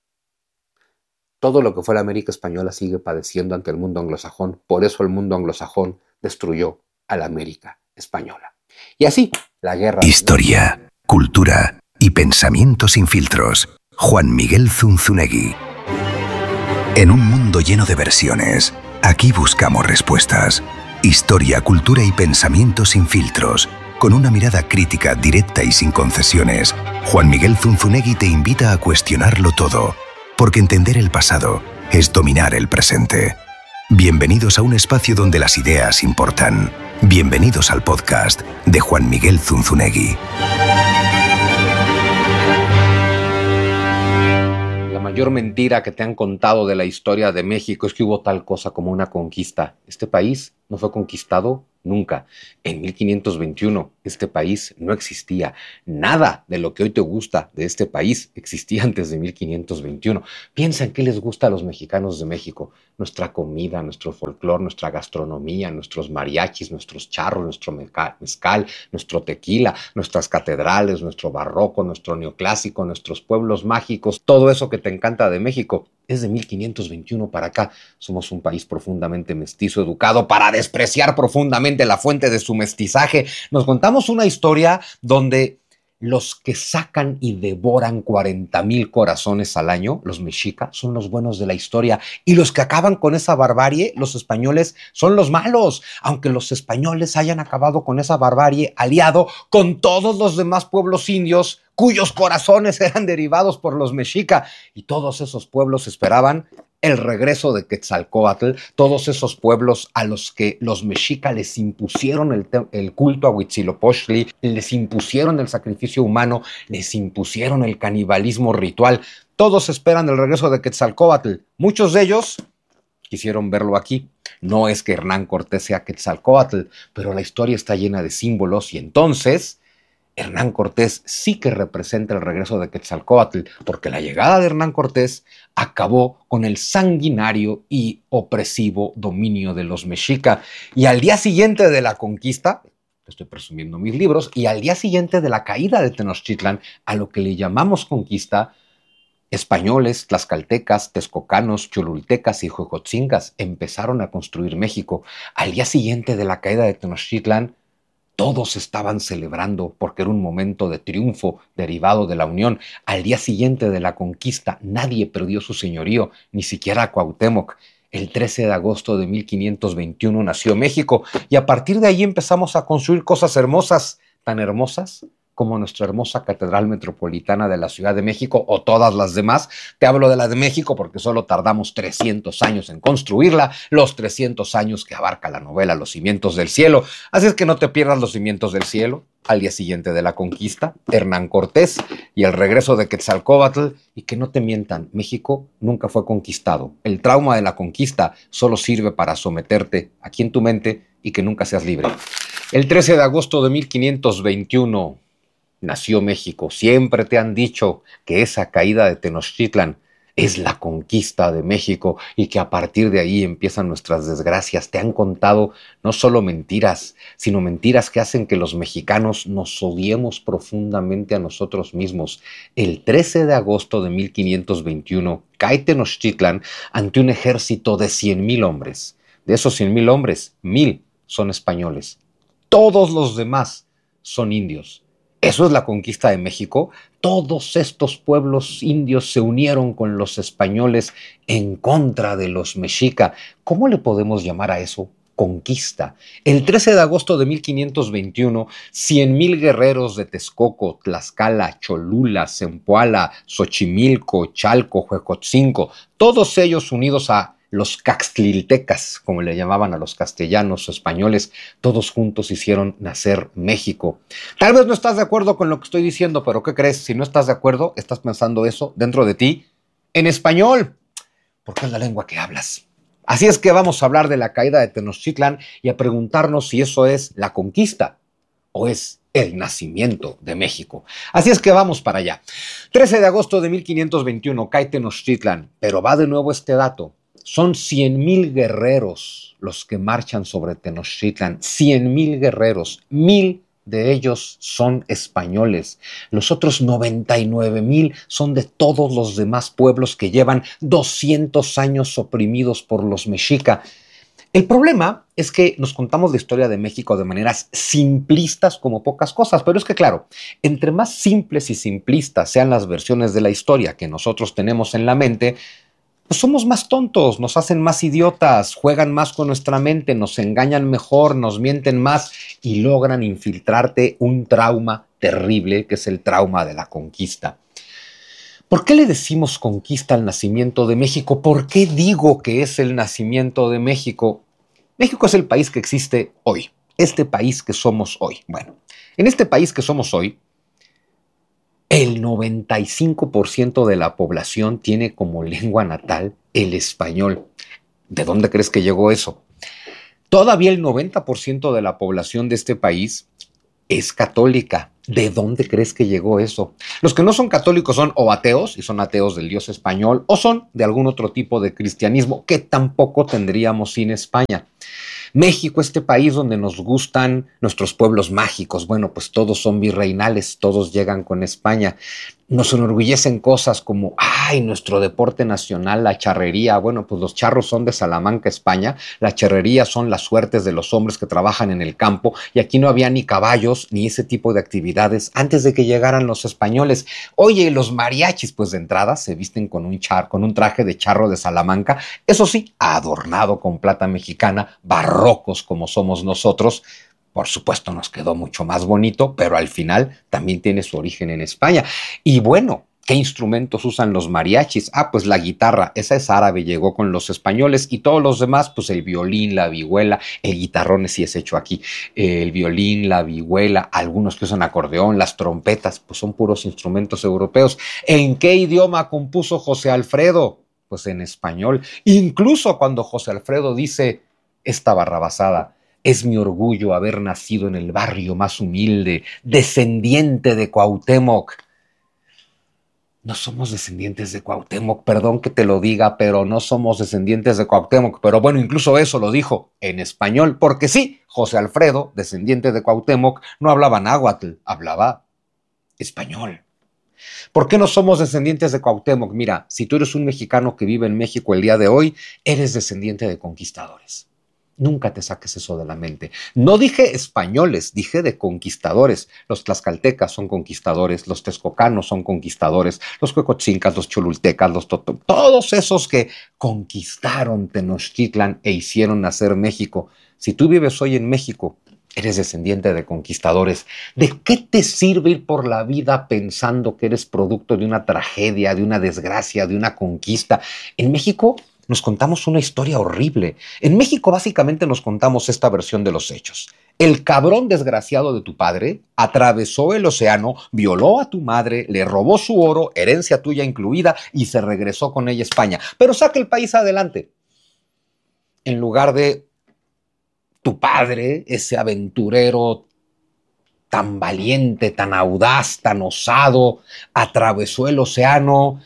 todo lo que fue la América Española sigue padeciendo ante el mundo anglosajón. Por eso el mundo anglosajón destruyó a la América Española. Y así, la guerra... Historia, cultura y pensamiento sin filtros. Juan Miguel Zunzunegui. En un mundo lleno de versiones, aquí buscamos respuestas. Historia, cultura y pensamiento sin filtros. Con una mirada crítica, directa y sin concesiones, Juan Miguel Zunzunegui te invita a cuestionarlo todo, porque entender el pasado es dominar el presente. Bienvenidos a un espacio donde las ideas importan. Bienvenidos al podcast de Juan Miguel Zunzunegui. La mayor mentira que te han contado de la historia de México es que hubo tal cosa como una conquista. Este país no fue conquistado nunca. En mil quinientos veintiuno este país no existía. Nada de lo que hoy te gusta de este país existía antes de mil quinientos veintiuno. Piensa en qué les gusta a los mexicanos de México. Nuestra comida, nuestro folclor, nuestra gastronomía, nuestros mariachis, nuestros charros, nuestro mezcal, nuestro tequila, nuestras catedrales, nuestro barroco, nuestro neoclásico, nuestros pueblos mágicos. Todo eso que te encanta de México es de mil quinientos veintiuno para acá. Somos un país profundamente mestizo, educado para despreciar profundamente la fuente de su mestizaje. Nos contamos una historia donde los que sacan y devoran cuarenta mil corazones al año, los mexicas, son los buenos de la historia, y los que acaban con esa barbarie, los españoles, son los malos, aunque los españoles hayan acabado con esa barbarie aliado con todos los demás pueblos indios cuyos corazones eran derivados por los mexicas, y todos esos pueblos esperaban el regreso de Quetzalcóatl, todos esos pueblos a los que los mexicas les impusieron el, el culto a Huitzilopochtli, les impusieron el sacrificio humano, les impusieron el canibalismo ritual. Todos esperan el regreso de Quetzalcóatl. Muchos de ellos quisieron verlo aquí. No es que Hernán Cortés sea Quetzalcóatl, pero la historia está llena de símbolos y entonces Hernán Cortés sí que representa el regreso de Quetzalcóatl, porque la llegada de Hernán Cortés acabó con el sanguinario y opresivo dominio de los mexicas. Y al día siguiente de la conquista, estoy presumiendo mis libros, y al día siguiente de la caída de Tenochtitlan, a lo que le llamamos conquista, españoles, tlaxcaltecas, texcocanos, cholultecas y huejotzingas empezaron a construir México. Al día siguiente de la caída de Tenochtitlan, todos estaban celebrando porque era un momento de triunfo derivado de la unión. Al día siguiente de la conquista, nadie perdió su señorío, ni siquiera Cuauhtémoc. El trece de agosto de mil quinientos veintiuno nació México y a partir de ahí empezamos a construir cosas hermosas, tan hermosas como nuestra hermosa Catedral Metropolitana de la Ciudad de México o todas las demás. Te hablo de la de México porque solo tardamos trescientos años en construirla, los trescientos años que abarca la novela Los Cimientos del Cielo. Así es que no te pierdas Los Cimientos del Cielo. Al día siguiente de la conquista, Hernán Cortés y el regreso de Quetzalcóatl. Y que no te mientan, México nunca fue conquistado. El trauma de la conquista solo sirve para someterte aquí en tu mente y que nunca seas libre. El trece de agosto de mil quinientos veintiuno nació México. Siempre te han dicho que esa caída de Tenochtitlan es la conquista de México y que a partir de ahí empiezan nuestras desgracias. Te han contado no solo mentiras, sino mentiras que hacen que los mexicanos nos odiemos profundamente a nosotros mismos. El trece de agosto de mil quinientos veintiuno cae Tenochtitlan ante un ejército de cien mil hombres. De esos cien mil hombres, mil son españoles. Todos los demás son indios. Eso es la conquista de México. Todos estos pueblos indios se unieron con los españoles en contra de los mexicas. ¿Cómo le podemos llamar a eso? Conquista. El trece de agosto de mil quinientos veintiuno, cien mil guerreros de Texcoco, Tlaxcala, Cholula, Zempoala, Xochimilco, Chalco, Huejotzinco, todos ellos unidos a los caxtliltecas, como le llamaban a los castellanos o españoles, todos juntos hicieron nacer México. Tal vez no estás de acuerdo con lo que estoy diciendo, pero ¿qué crees? Si no estás de acuerdo, estás pensando eso dentro de ti en español, porque es la lengua que hablas. Así es que vamos a hablar de la caída de Tenochtitlan y a preguntarnos si eso es la conquista o es el nacimiento de México. Así es que vamos para allá. trece de agosto de mil quinientos veintiuno cae Tenochtitlan, pero va de nuevo este dato. Son cien mil guerreros los que marchan sobre Tenochtitlan. cien mil guerreros. Mil de ellos son españoles. Los otros noventa y nueve mil son de todos los demás pueblos que llevan doscientos años oprimidos por los mexicas. El problema es que nos contamos la historia de México de maneras simplistas como pocas cosas, pero es que claro, entre más simples y simplistas sean las versiones de la historia que nosotros tenemos en la mente, pues somos más tontos, nos hacen más idiotas, juegan más con nuestra mente, nos engañan mejor, nos mienten más y logran infiltrarte un trauma terrible que es el trauma de la conquista. ¿Por qué le decimos conquista al nacimiento de México? ¿Por qué digo que es el nacimiento de México? México es el país que existe hoy, este país que somos hoy. Bueno, en este país que somos hoy, el noventa y cinco por ciento de la población tiene como lengua natal el español. ¿De dónde crees que llegó eso? Todavía el noventa por ciento de la población de este país es católica. ¿De dónde crees que llegó eso? Los que no son católicos son o ateos, y son ateos del Dios español, o son de algún otro tipo de cristianismo que tampoco tendríamos sin España. México, este país donde nos gustan nuestros pueblos mágicos, bueno, pues todos son virreinales, todos llegan con España. Nos enorgullecen cosas como, ay, nuestro deporte nacional, la charrería. Bueno, pues los charros son de Salamanca, España. La charrería son las suertes de los hombres que trabajan en el campo. Y aquí no había ni caballos ni ese tipo de actividades antes de que llegaran los españoles. Oye, los mariachis, pues de entrada se visten con un, char, con un traje de charro de Salamanca. Eso sí, adornado con plata mexicana, barrocos como somos nosotros. Por supuesto nos quedó mucho más bonito, pero al final también tiene su origen en España. Y bueno, ¿qué instrumentos usan los mariachis? Ah, pues la guitarra, esa es árabe, llegó con los españoles, y todos los demás, pues el violín, la vihuela, el guitarrón sí es hecho aquí, el violín, la vihuela, algunos que usan acordeón, las trompetas, pues son puros instrumentos europeos. ¿En qué idioma compuso José Alfredo? Pues en español. Incluso cuando José Alfredo dice esta barrabasada: es mi orgullo haber nacido en el barrio más humilde, descendiente de Cuauhtémoc. No somos descendientes de Cuauhtémoc, perdón que te lo diga, pero no somos descendientes de Cuauhtémoc. Pero bueno, incluso eso lo dijo en español, porque sí, José Alfredo, descendiente de Cuauhtémoc, no hablaba náhuatl, hablaba español. ¿Por qué no somos descendientes de Cuauhtémoc? Mira, si tú eres un mexicano que vive en México el día de hoy, eres descendiente de conquistadores. Nunca te saques eso de la mente. No dije españoles, dije de conquistadores. Los tlaxcaltecas son conquistadores, los texcocanos son conquistadores, los huecotzincas, los cholultecas, los totom, todos esos que conquistaron Tenochtitlan e hicieron nacer México. Si tú vives hoy en México, eres descendiente de conquistadores. ¿De qué te sirve ir por la vida pensando que eres producto de una tragedia, de una desgracia, de una conquista? En México nos contamos una historia horrible. En México básicamente nos contamos esta versión de los hechos. El cabrón desgraciado de tu padre atravesó el océano, violó a tu madre, le robó su oro, herencia tuya incluida, y se regresó con ella a España. Pero saca el país adelante. En lugar de tu padre, ese aventurero tan valiente, tan audaz, tan osado, atravesó el océano,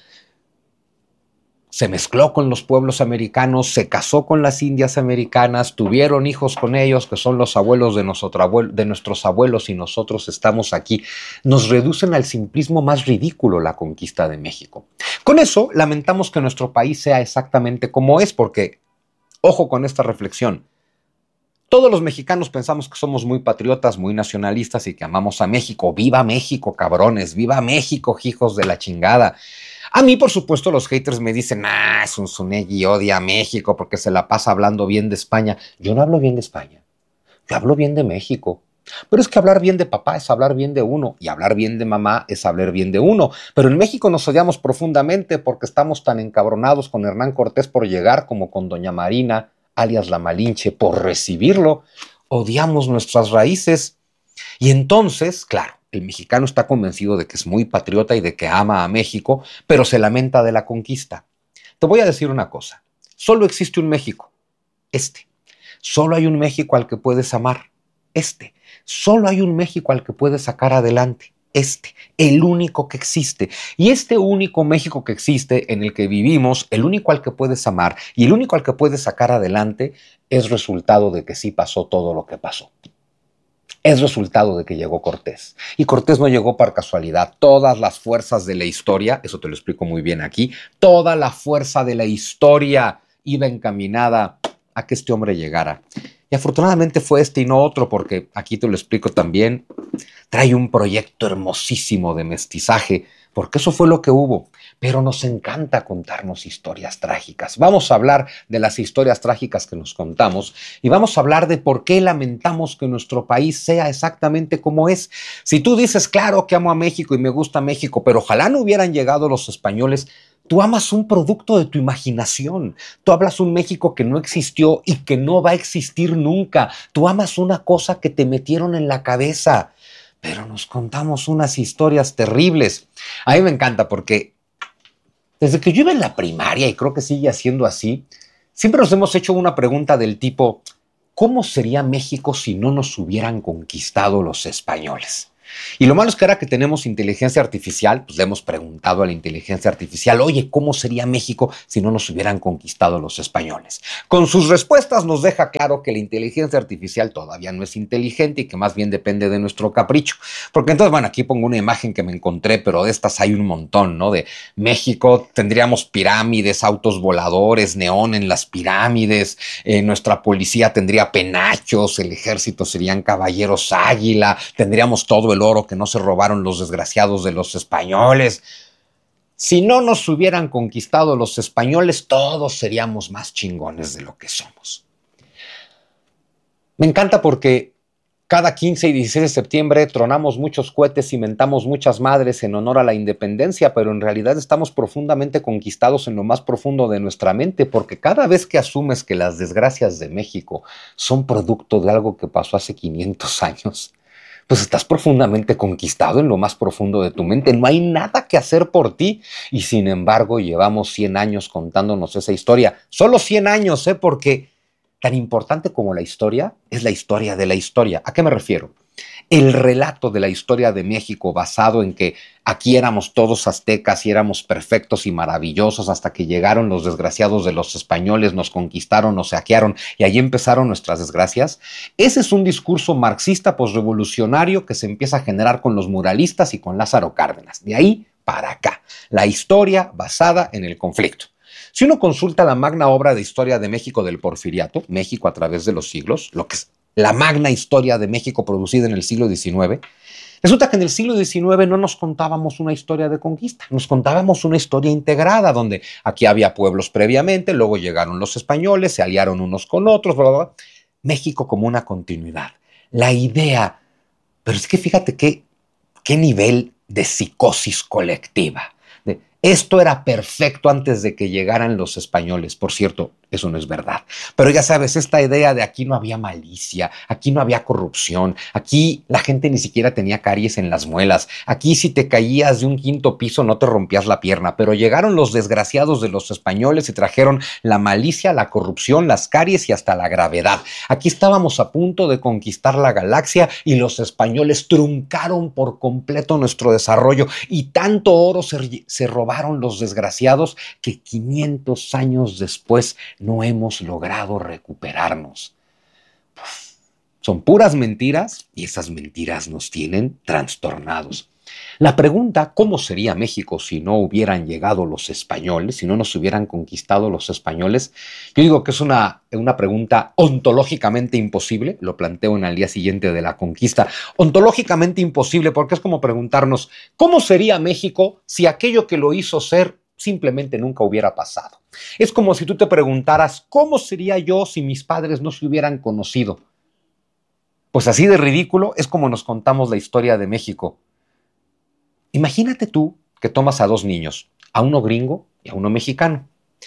se mezcló con los pueblos americanos, se casó con las indias americanas, tuvieron hijos con ellos, que son los abuelos de, nosotro abuelo, de nuestros abuelos, y nosotros estamos aquí. Nos reducen al simplismo más ridículo la conquista de México. Con eso, lamentamos que nuestro país sea exactamente como es, porque, ojo con esta reflexión, todos los mexicanos pensamos que somos muy patriotas, muy nacionalistas y que amamos a México. ¡Viva México, cabrones! ¡Viva México, hijos de la chingada! A mí, por supuesto, los haters me dicen, ah, Zunzunegui odia a México porque se la pasa hablando bien de España. Yo no hablo bien de España, yo hablo bien de México. Pero es que hablar bien de papá es hablar bien de uno, y hablar bien de mamá es hablar bien de uno. Pero en México nos odiamos profundamente porque estamos tan encabronados con Hernán Cortés por llegar como con doña Marina, alias la Malinche, por recibirlo. Odiamos nuestras raíces. Y entonces, claro, el mexicano está convencido de que es muy patriota y de que ama a México, pero se lamenta de la conquista. Te voy a decir una cosa. Solo existe un México, este. Solo hay un México al que puedes amar, este. Solo hay un México al que puedes sacar adelante, este. El único que existe. Y este único México que existe, en el que vivimos, el único al que puedes amar y el único al que puedes sacar adelante, es resultado de que sí pasó todo lo que pasó. Es resultado de que llegó Cortés. Y Cortés no llegó por casualidad. Todas las fuerzas de la historia, eso te lo explico muy bien aquí, toda la fuerza de la historia iba encaminada a que este hombre llegara. Y afortunadamente fue este y no otro, porque aquí te lo explico también, trae un proyecto hermosísimo de mestizaje, porque eso fue lo que hubo. pero nos encanta contarnos historias trágicas. Vamos a hablar de las historias trágicas que nos contamos y vamos a hablar de por qué lamentamos que nuestro país sea exactamente como es. Si tú dices, claro que amo a México y me gusta México, pero ojalá no hubieran llegado los españoles, tú amas un producto de tu imaginación. Tú hablas un México que no existió y que no va a existir nunca. Tú amas una cosa que te metieron en la cabeza. Pero nos contamos unas historias terribles. A mí me encanta porque desde que yo iba en la primaria, y creo que sigue siendo así, siempre nos hemos hecho una pregunta del tipo, ¿cómo sería México si no nos hubieran conquistado los españoles? Y lo malo es que ahora que tenemos inteligencia artificial, pues le hemos preguntado a la inteligencia artificial, oye, ¿cómo sería México si no nos hubieran conquistado los españoles? Con sus respuestas nos deja claro que la inteligencia artificial todavía no es inteligente y que más bien depende de nuestro capricho. Porque entonces, bueno, aquí pongo una imagen que me encontré, pero de estas hay un montón, ¿no? De México tendríamos pirámides, autos voladores, neón en las pirámides, eh, nuestra policía tendría penachos, el ejército serían caballeros águila, tendríamos todo el oro que no se robaron los desgraciados de los españoles. Si no nos hubieran conquistado los españoles, todos seríamos más chingones de lo que somos. Me encanta porque cada quince y dieciséis de septiembre tronamos muchos cohetes y mentamos muchas madres en honor a la independencia, pero en realidad estamos profundamente conquistados en lo más profundo de nuestra mente, porque cada vez que asumes que las desgracias de México son producto de algo que pasó hace quinientos años, pues estás profundamente conquistado en lo más profundo de tu mente. No hay nada que hacer por ti. Y sin embargo, llevamos cien años contándonos esa historia. Solo cien años, ¿eh? Porque tan importante como la historia es la historia de la historia. ¿A qué me refiero? El relato de la historia de México basado en que aquí éramos todos aztecas y éramos perfectos y maravillosos hasta que llegaron los desgraciados de los españoles, nos conquistaron, nos saquearon y allí empezaron nuestras desgracias. Ese es un discurso marxista posrevolucionario que se empieza a generar con los muralistas y con Lázaro Cárdenas. De ahí para acá, la historia basada en el conflicto. Si uno consulta la magna obra de historia de México del Porfiriato, México a través de los siglos, lo que es la magna historia de México producida en el siglo diecinueve, resulta que en el siglo diecinueve no nos contábamos una historia de conquista, nos contábamos una historia integrada, donde aquí había pueblos previamente, luego llegaron los españoles, se aliaron unos con otros, bla, bla, bla. México como una continuidad. La idea, pero es que fíjate qué, qué nivel de psicosis colectiva. De, esto era perfecto antes de que llegaran los españoles. Por cierto, eso no es verdad. Pero ya sabes, esta idea de aquí no había malicia, aquí no había corrupción, aquí la gente ni siquiera tenía caries en las muelas, aquí si te caías de un quinto piso no te rompías la pierna, pero llegaron los desgraciados de los españoles y trajeron la malicia, la corrupción, las caries y hasta la gravedad. Aquí estábamos a punto de conquistar la galaxia y los españoles truncaron por completo nuestro desarrollo y tanto oro se, se robaron los desgraciados que quinientos años después no hemos logrado recuperarnos. Uf, son puras mentiras y esas mentiras nos tienen trastornados. La pregunta, ¿cómo sería México si no hubieran llegado los españoles, si no nos hubieran conquistado los españoles? Yo digo que es una, una pregunta ontológicamente imposible, lo planteo en el día siguiente de la conquista, ontológicamente imposible porque es como preguntarnos, ¿cómo sería México si aquello que lo hizo ser simplemente nunca hubiera pasado? Es como si tú te preguntaras, ¿cómo sería yo si mis padres no se hubieran conocido? Pues así de ridículo es como nos contamos la historia de México. Imagínate tú que tomas a dos niños, a uno gringo y a uno mexicano.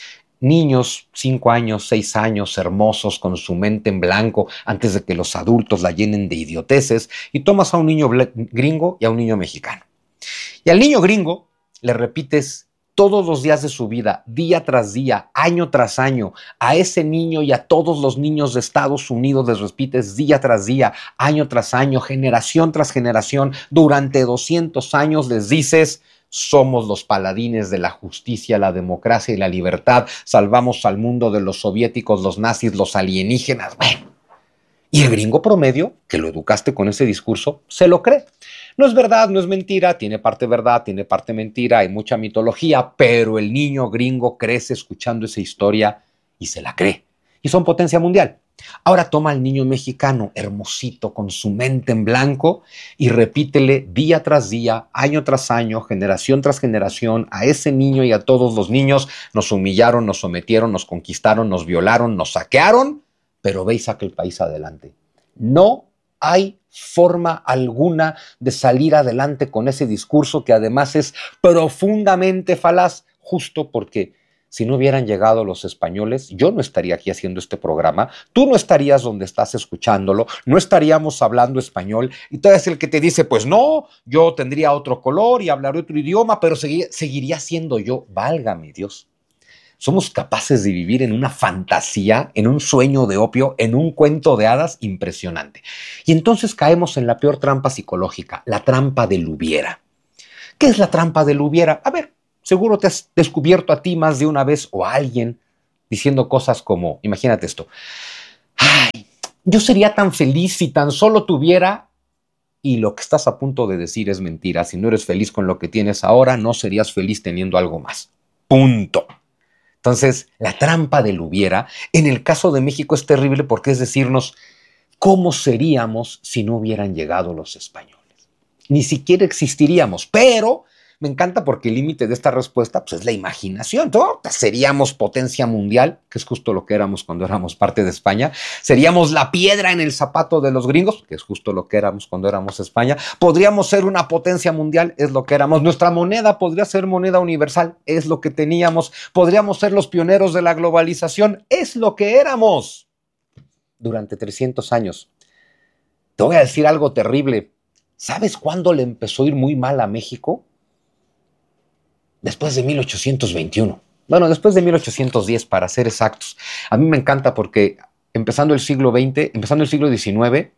Niños, cinco años, seis años, hermosos, con su mente en blanco, antes de que los adultos la llenen de idioteces, y tomas a un niño gringo y a un niño mexicano. Y al niño gringo le repites todos los días de su vida, día tras día, año tras año, a ese niño y a todos los niños de Estados Unidos les repites día tras día, año tras año, generación tras generación, durante doscientos años les dices, somos los paladines de la justicia, la democracia y la libertad, salvamos al mundo de los soviéticos, los nazis, los alienígenas. Bueno, y el gringo promedio, que lo educaste con ese discurso, se lo cree. No es verdad, no es mentira, tiene parte verdad, tiene parte mentira, hay mucha mitología, pero el niño gringo crece escuchando esa historia y se la cree. y son potencia mundial. Ahora toma al niño mexicano, hermosito, con su mente en blanco, y repítele día tras día, año tras año, generación tras generación, a ese niño y a todos los niños: nos humillaron, nos sometieron, nos conquistaron, nos violaron, nos saquearon, pero ve y saca el país adelante. No hay forma alguna de salir adelante con ese discurso, que además es profundamente falaz, justo porque si no hubieran llegado los españoles, yo no estaría aquí haciendo este programa, tú no estarías donde estás escuchándolo, no estaríamos hablando español, y tú eres el que te dice: pues no, yo tendría otro color y hablaré otro idioma, pero seguiría, seguiría siendo yo. Válgame Dios. Somos capaces de vivir en una fantasía, en un sueño de opio, en un cuento de hadas impresionante. Y entonces caemos en la peor trampa psicológica, la trampa del hubiera. ¿Qué es la trampa del hubiera? A ver, seguro te has descubierto a ti más de una vez o a alguien diciendo cosas como, imagínate esto: ay, yo sería tan feliz si tan solo tuviera... Y lo que estás a punto de decir es mentira. Si no eres feliz con lo que tienes ahora, no serías feliz teniendo algo más. Punto. Entonces, la trampa del hubiera, en el caso de México, es terrible porque es decirnos: ¿cómo seríamos si no hubieran llegado los españoles? Ni siquiera existiríamos, pero me encanta porque el límite de esta respuesta pues, es la imaginación. ¿No? Seríamos potencia mundial, que es justo lo que éramos cuando éramos parte de España. Seríamos la piedra en el zapato de los gringos, que es justo lo que éramos cuando éramos España. Podríamos ser una potencia mundial, es lo que éramos. Nuestra moneda podría ser moneda universal, es lo que teníamos. Podríamos ser los pioneros de la globalización, es lo que éramos durante trescientos años. Te voy a decir algo terrible. ¿Sabes cuándo le empezó a ir muy mal a México? Después de mil ochocientos veintiuno. Bueno, después de mil ochocientos diez, para ser exactos. A mí me encanta porque empezando el siglo veinte, empezando el siglo diecinueve,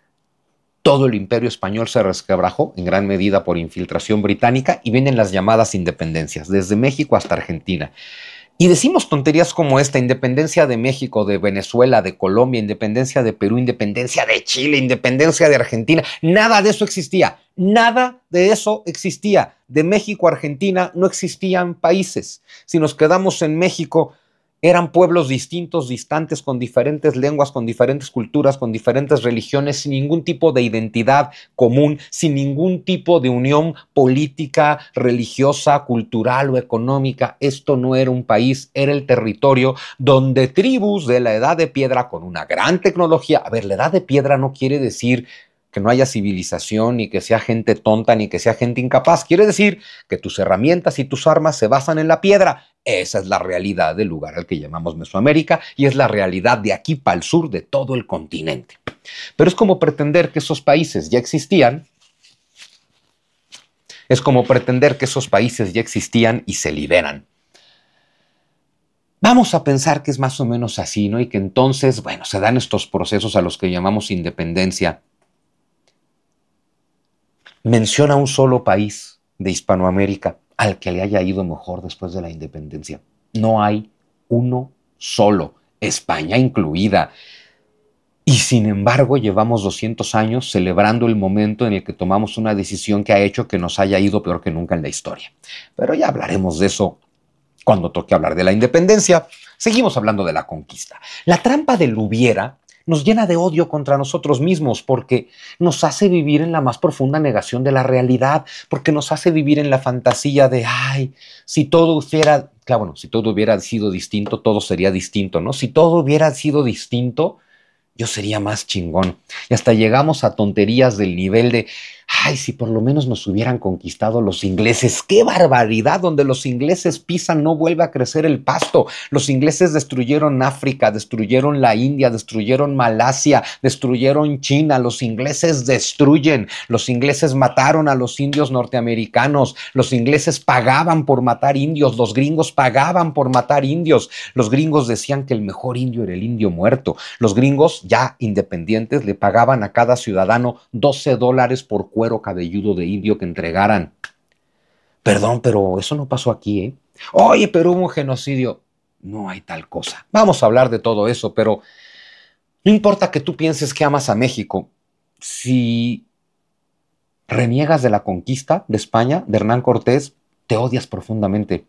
todo el imperio español se resquebrajó en gran medida por infiltración británica y vienen las llamadas independencias, desde México hasta Argentina. Y decimos tonterías como esta: independencia de México, de Venezuela, de Colombia, independencia de Perú, independencia de Chile, independencia de Argentina. Nada de eso existía. Nada de eso existía. De México a Argentina no existían países. Si nos quedamos en México, eran pueblos distintos, distantes, con diferentes lenguas, con diferentes culturas, con diferentes religiones, sin ningún tipo de identidad común, sin ningún tipo de unión política, religiosa, cultural o económica. Esto no era un país, era el territorio donde tribus de la Edad de Piedra con una gran tecnología... A ver, la Edad de Piedra no quiere decir que no haya civilización, ni que sea gente tonta, ni que sea gente incapaz. Quiere decir que tus herramientas y tus armas se basan en la piedra. Esa es la realidad del lugar al que llamamos Mesoamérica y es la realidad de aquí para el sur de todo el continente. Pero es como pretender que esos países ya existían. Es como pretender que esos países ya existían y se liberan. Vamos a pensar que es más o menos así, ¿no? Y que entonces, bueno, se dan estos procesos a los que llamamos independencia. Menciona un solo país de Hispanoamérica al que le haya ido mejor después de la independencia. No hay uno solo, España incluida. Y sin embargo, llevamos doscientos años celebrando el momento en el que tomamos una decisión que ha hecho que nos haya ido peor que nunca en la historia. Pero ya hablaremos de eso cuando toque hablar de la independencia. Seguimos hablando de la conquista. La trampa del hubiera nos llena de odio contra nosotros mismos porque nos hace vivir en la más profunda negación de la realidad, porque nos hace vivir en la fantasía de, ay, si todo hubiera, claro, bueno, si todo hubiera sido distinto, todo sería distinto, ¿no? Si todo hubiera sido distinto, yo sería más chingón. Y hasta llegamos a tonterías del nivel de, ay, si por lo menos nos hubieran conquistado los ingleses. ¡Qué barbaridad! Donde los ingleses pisan no vuelve a crecer el pasto. Los ingleses destruyeron África, destruyeron la India, destruyeron Malasia, destruyeron China. Los ingleses destruyen. Los ingleses mataron a los indios norteamericanos. Los ingleses pagaban por matar indios. Los gringos pagaban por matar indios. Los gringos decían que el mejor indio era el indio muerto. Los gringos, ya independientes, le pagaban a cada ciudadano doce dólares por cuero cabelludo de indio que entregaran. Perdón, pero eso no pasó aquí, ¿eh? Oye, pero hubo un genocidio. No hay tal cosa. Vamos a hablar de todo eso, pero no importa que tú pienses que amas a México. Si reniegas de la conquista de España, de Hernán Cortés, te odias profundamente.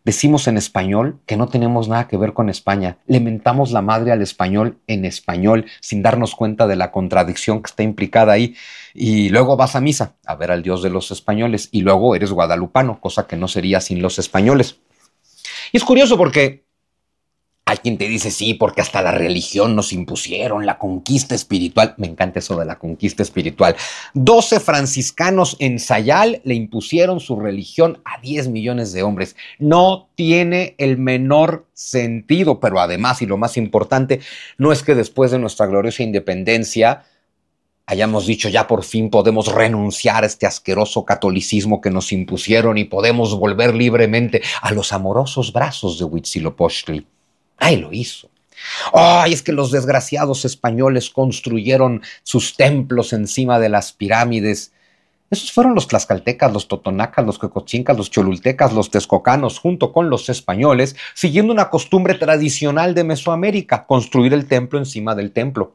decimos en español que no tenemos nada que ver con España. Le mentamos la madre al español en español sin darnos cuenta de la contradicción que está implicada ahí. Y luego vas a misa a ver al Dios de los españoles y luego eres guadalupano, cosa que no sería sin los españoles. Y es curioso porque hay quien te dice, sí, porque hasta la religión nos impusieron, la conquista espiritual. Me encanta eso de la conquista espiritual. doce franciscanos en Sayal le impusieron su religión a diez millones de hombres. No tiene el menor sentido, pero además, y lo más importante, no es que después de nuestra gloriosa independencia hayamos dicho ya por fin podemos renunciar a este asqueroso catolicismo que nos impusieron y podemos volver libremente a los amorosos brazos de Huitzilopochtli. Ay, lo hizo. Ay, es que los desgraciados españoles construyeron sus templos encima de las pirámides. Esos fueron los tlaxcaltecas, los totonacas, los quecochincas, los cholultecas, los texcocanos, junto con los españoles, siguiendo una costumbre tradicional de Mesoamérica, construir el templo encima del templo.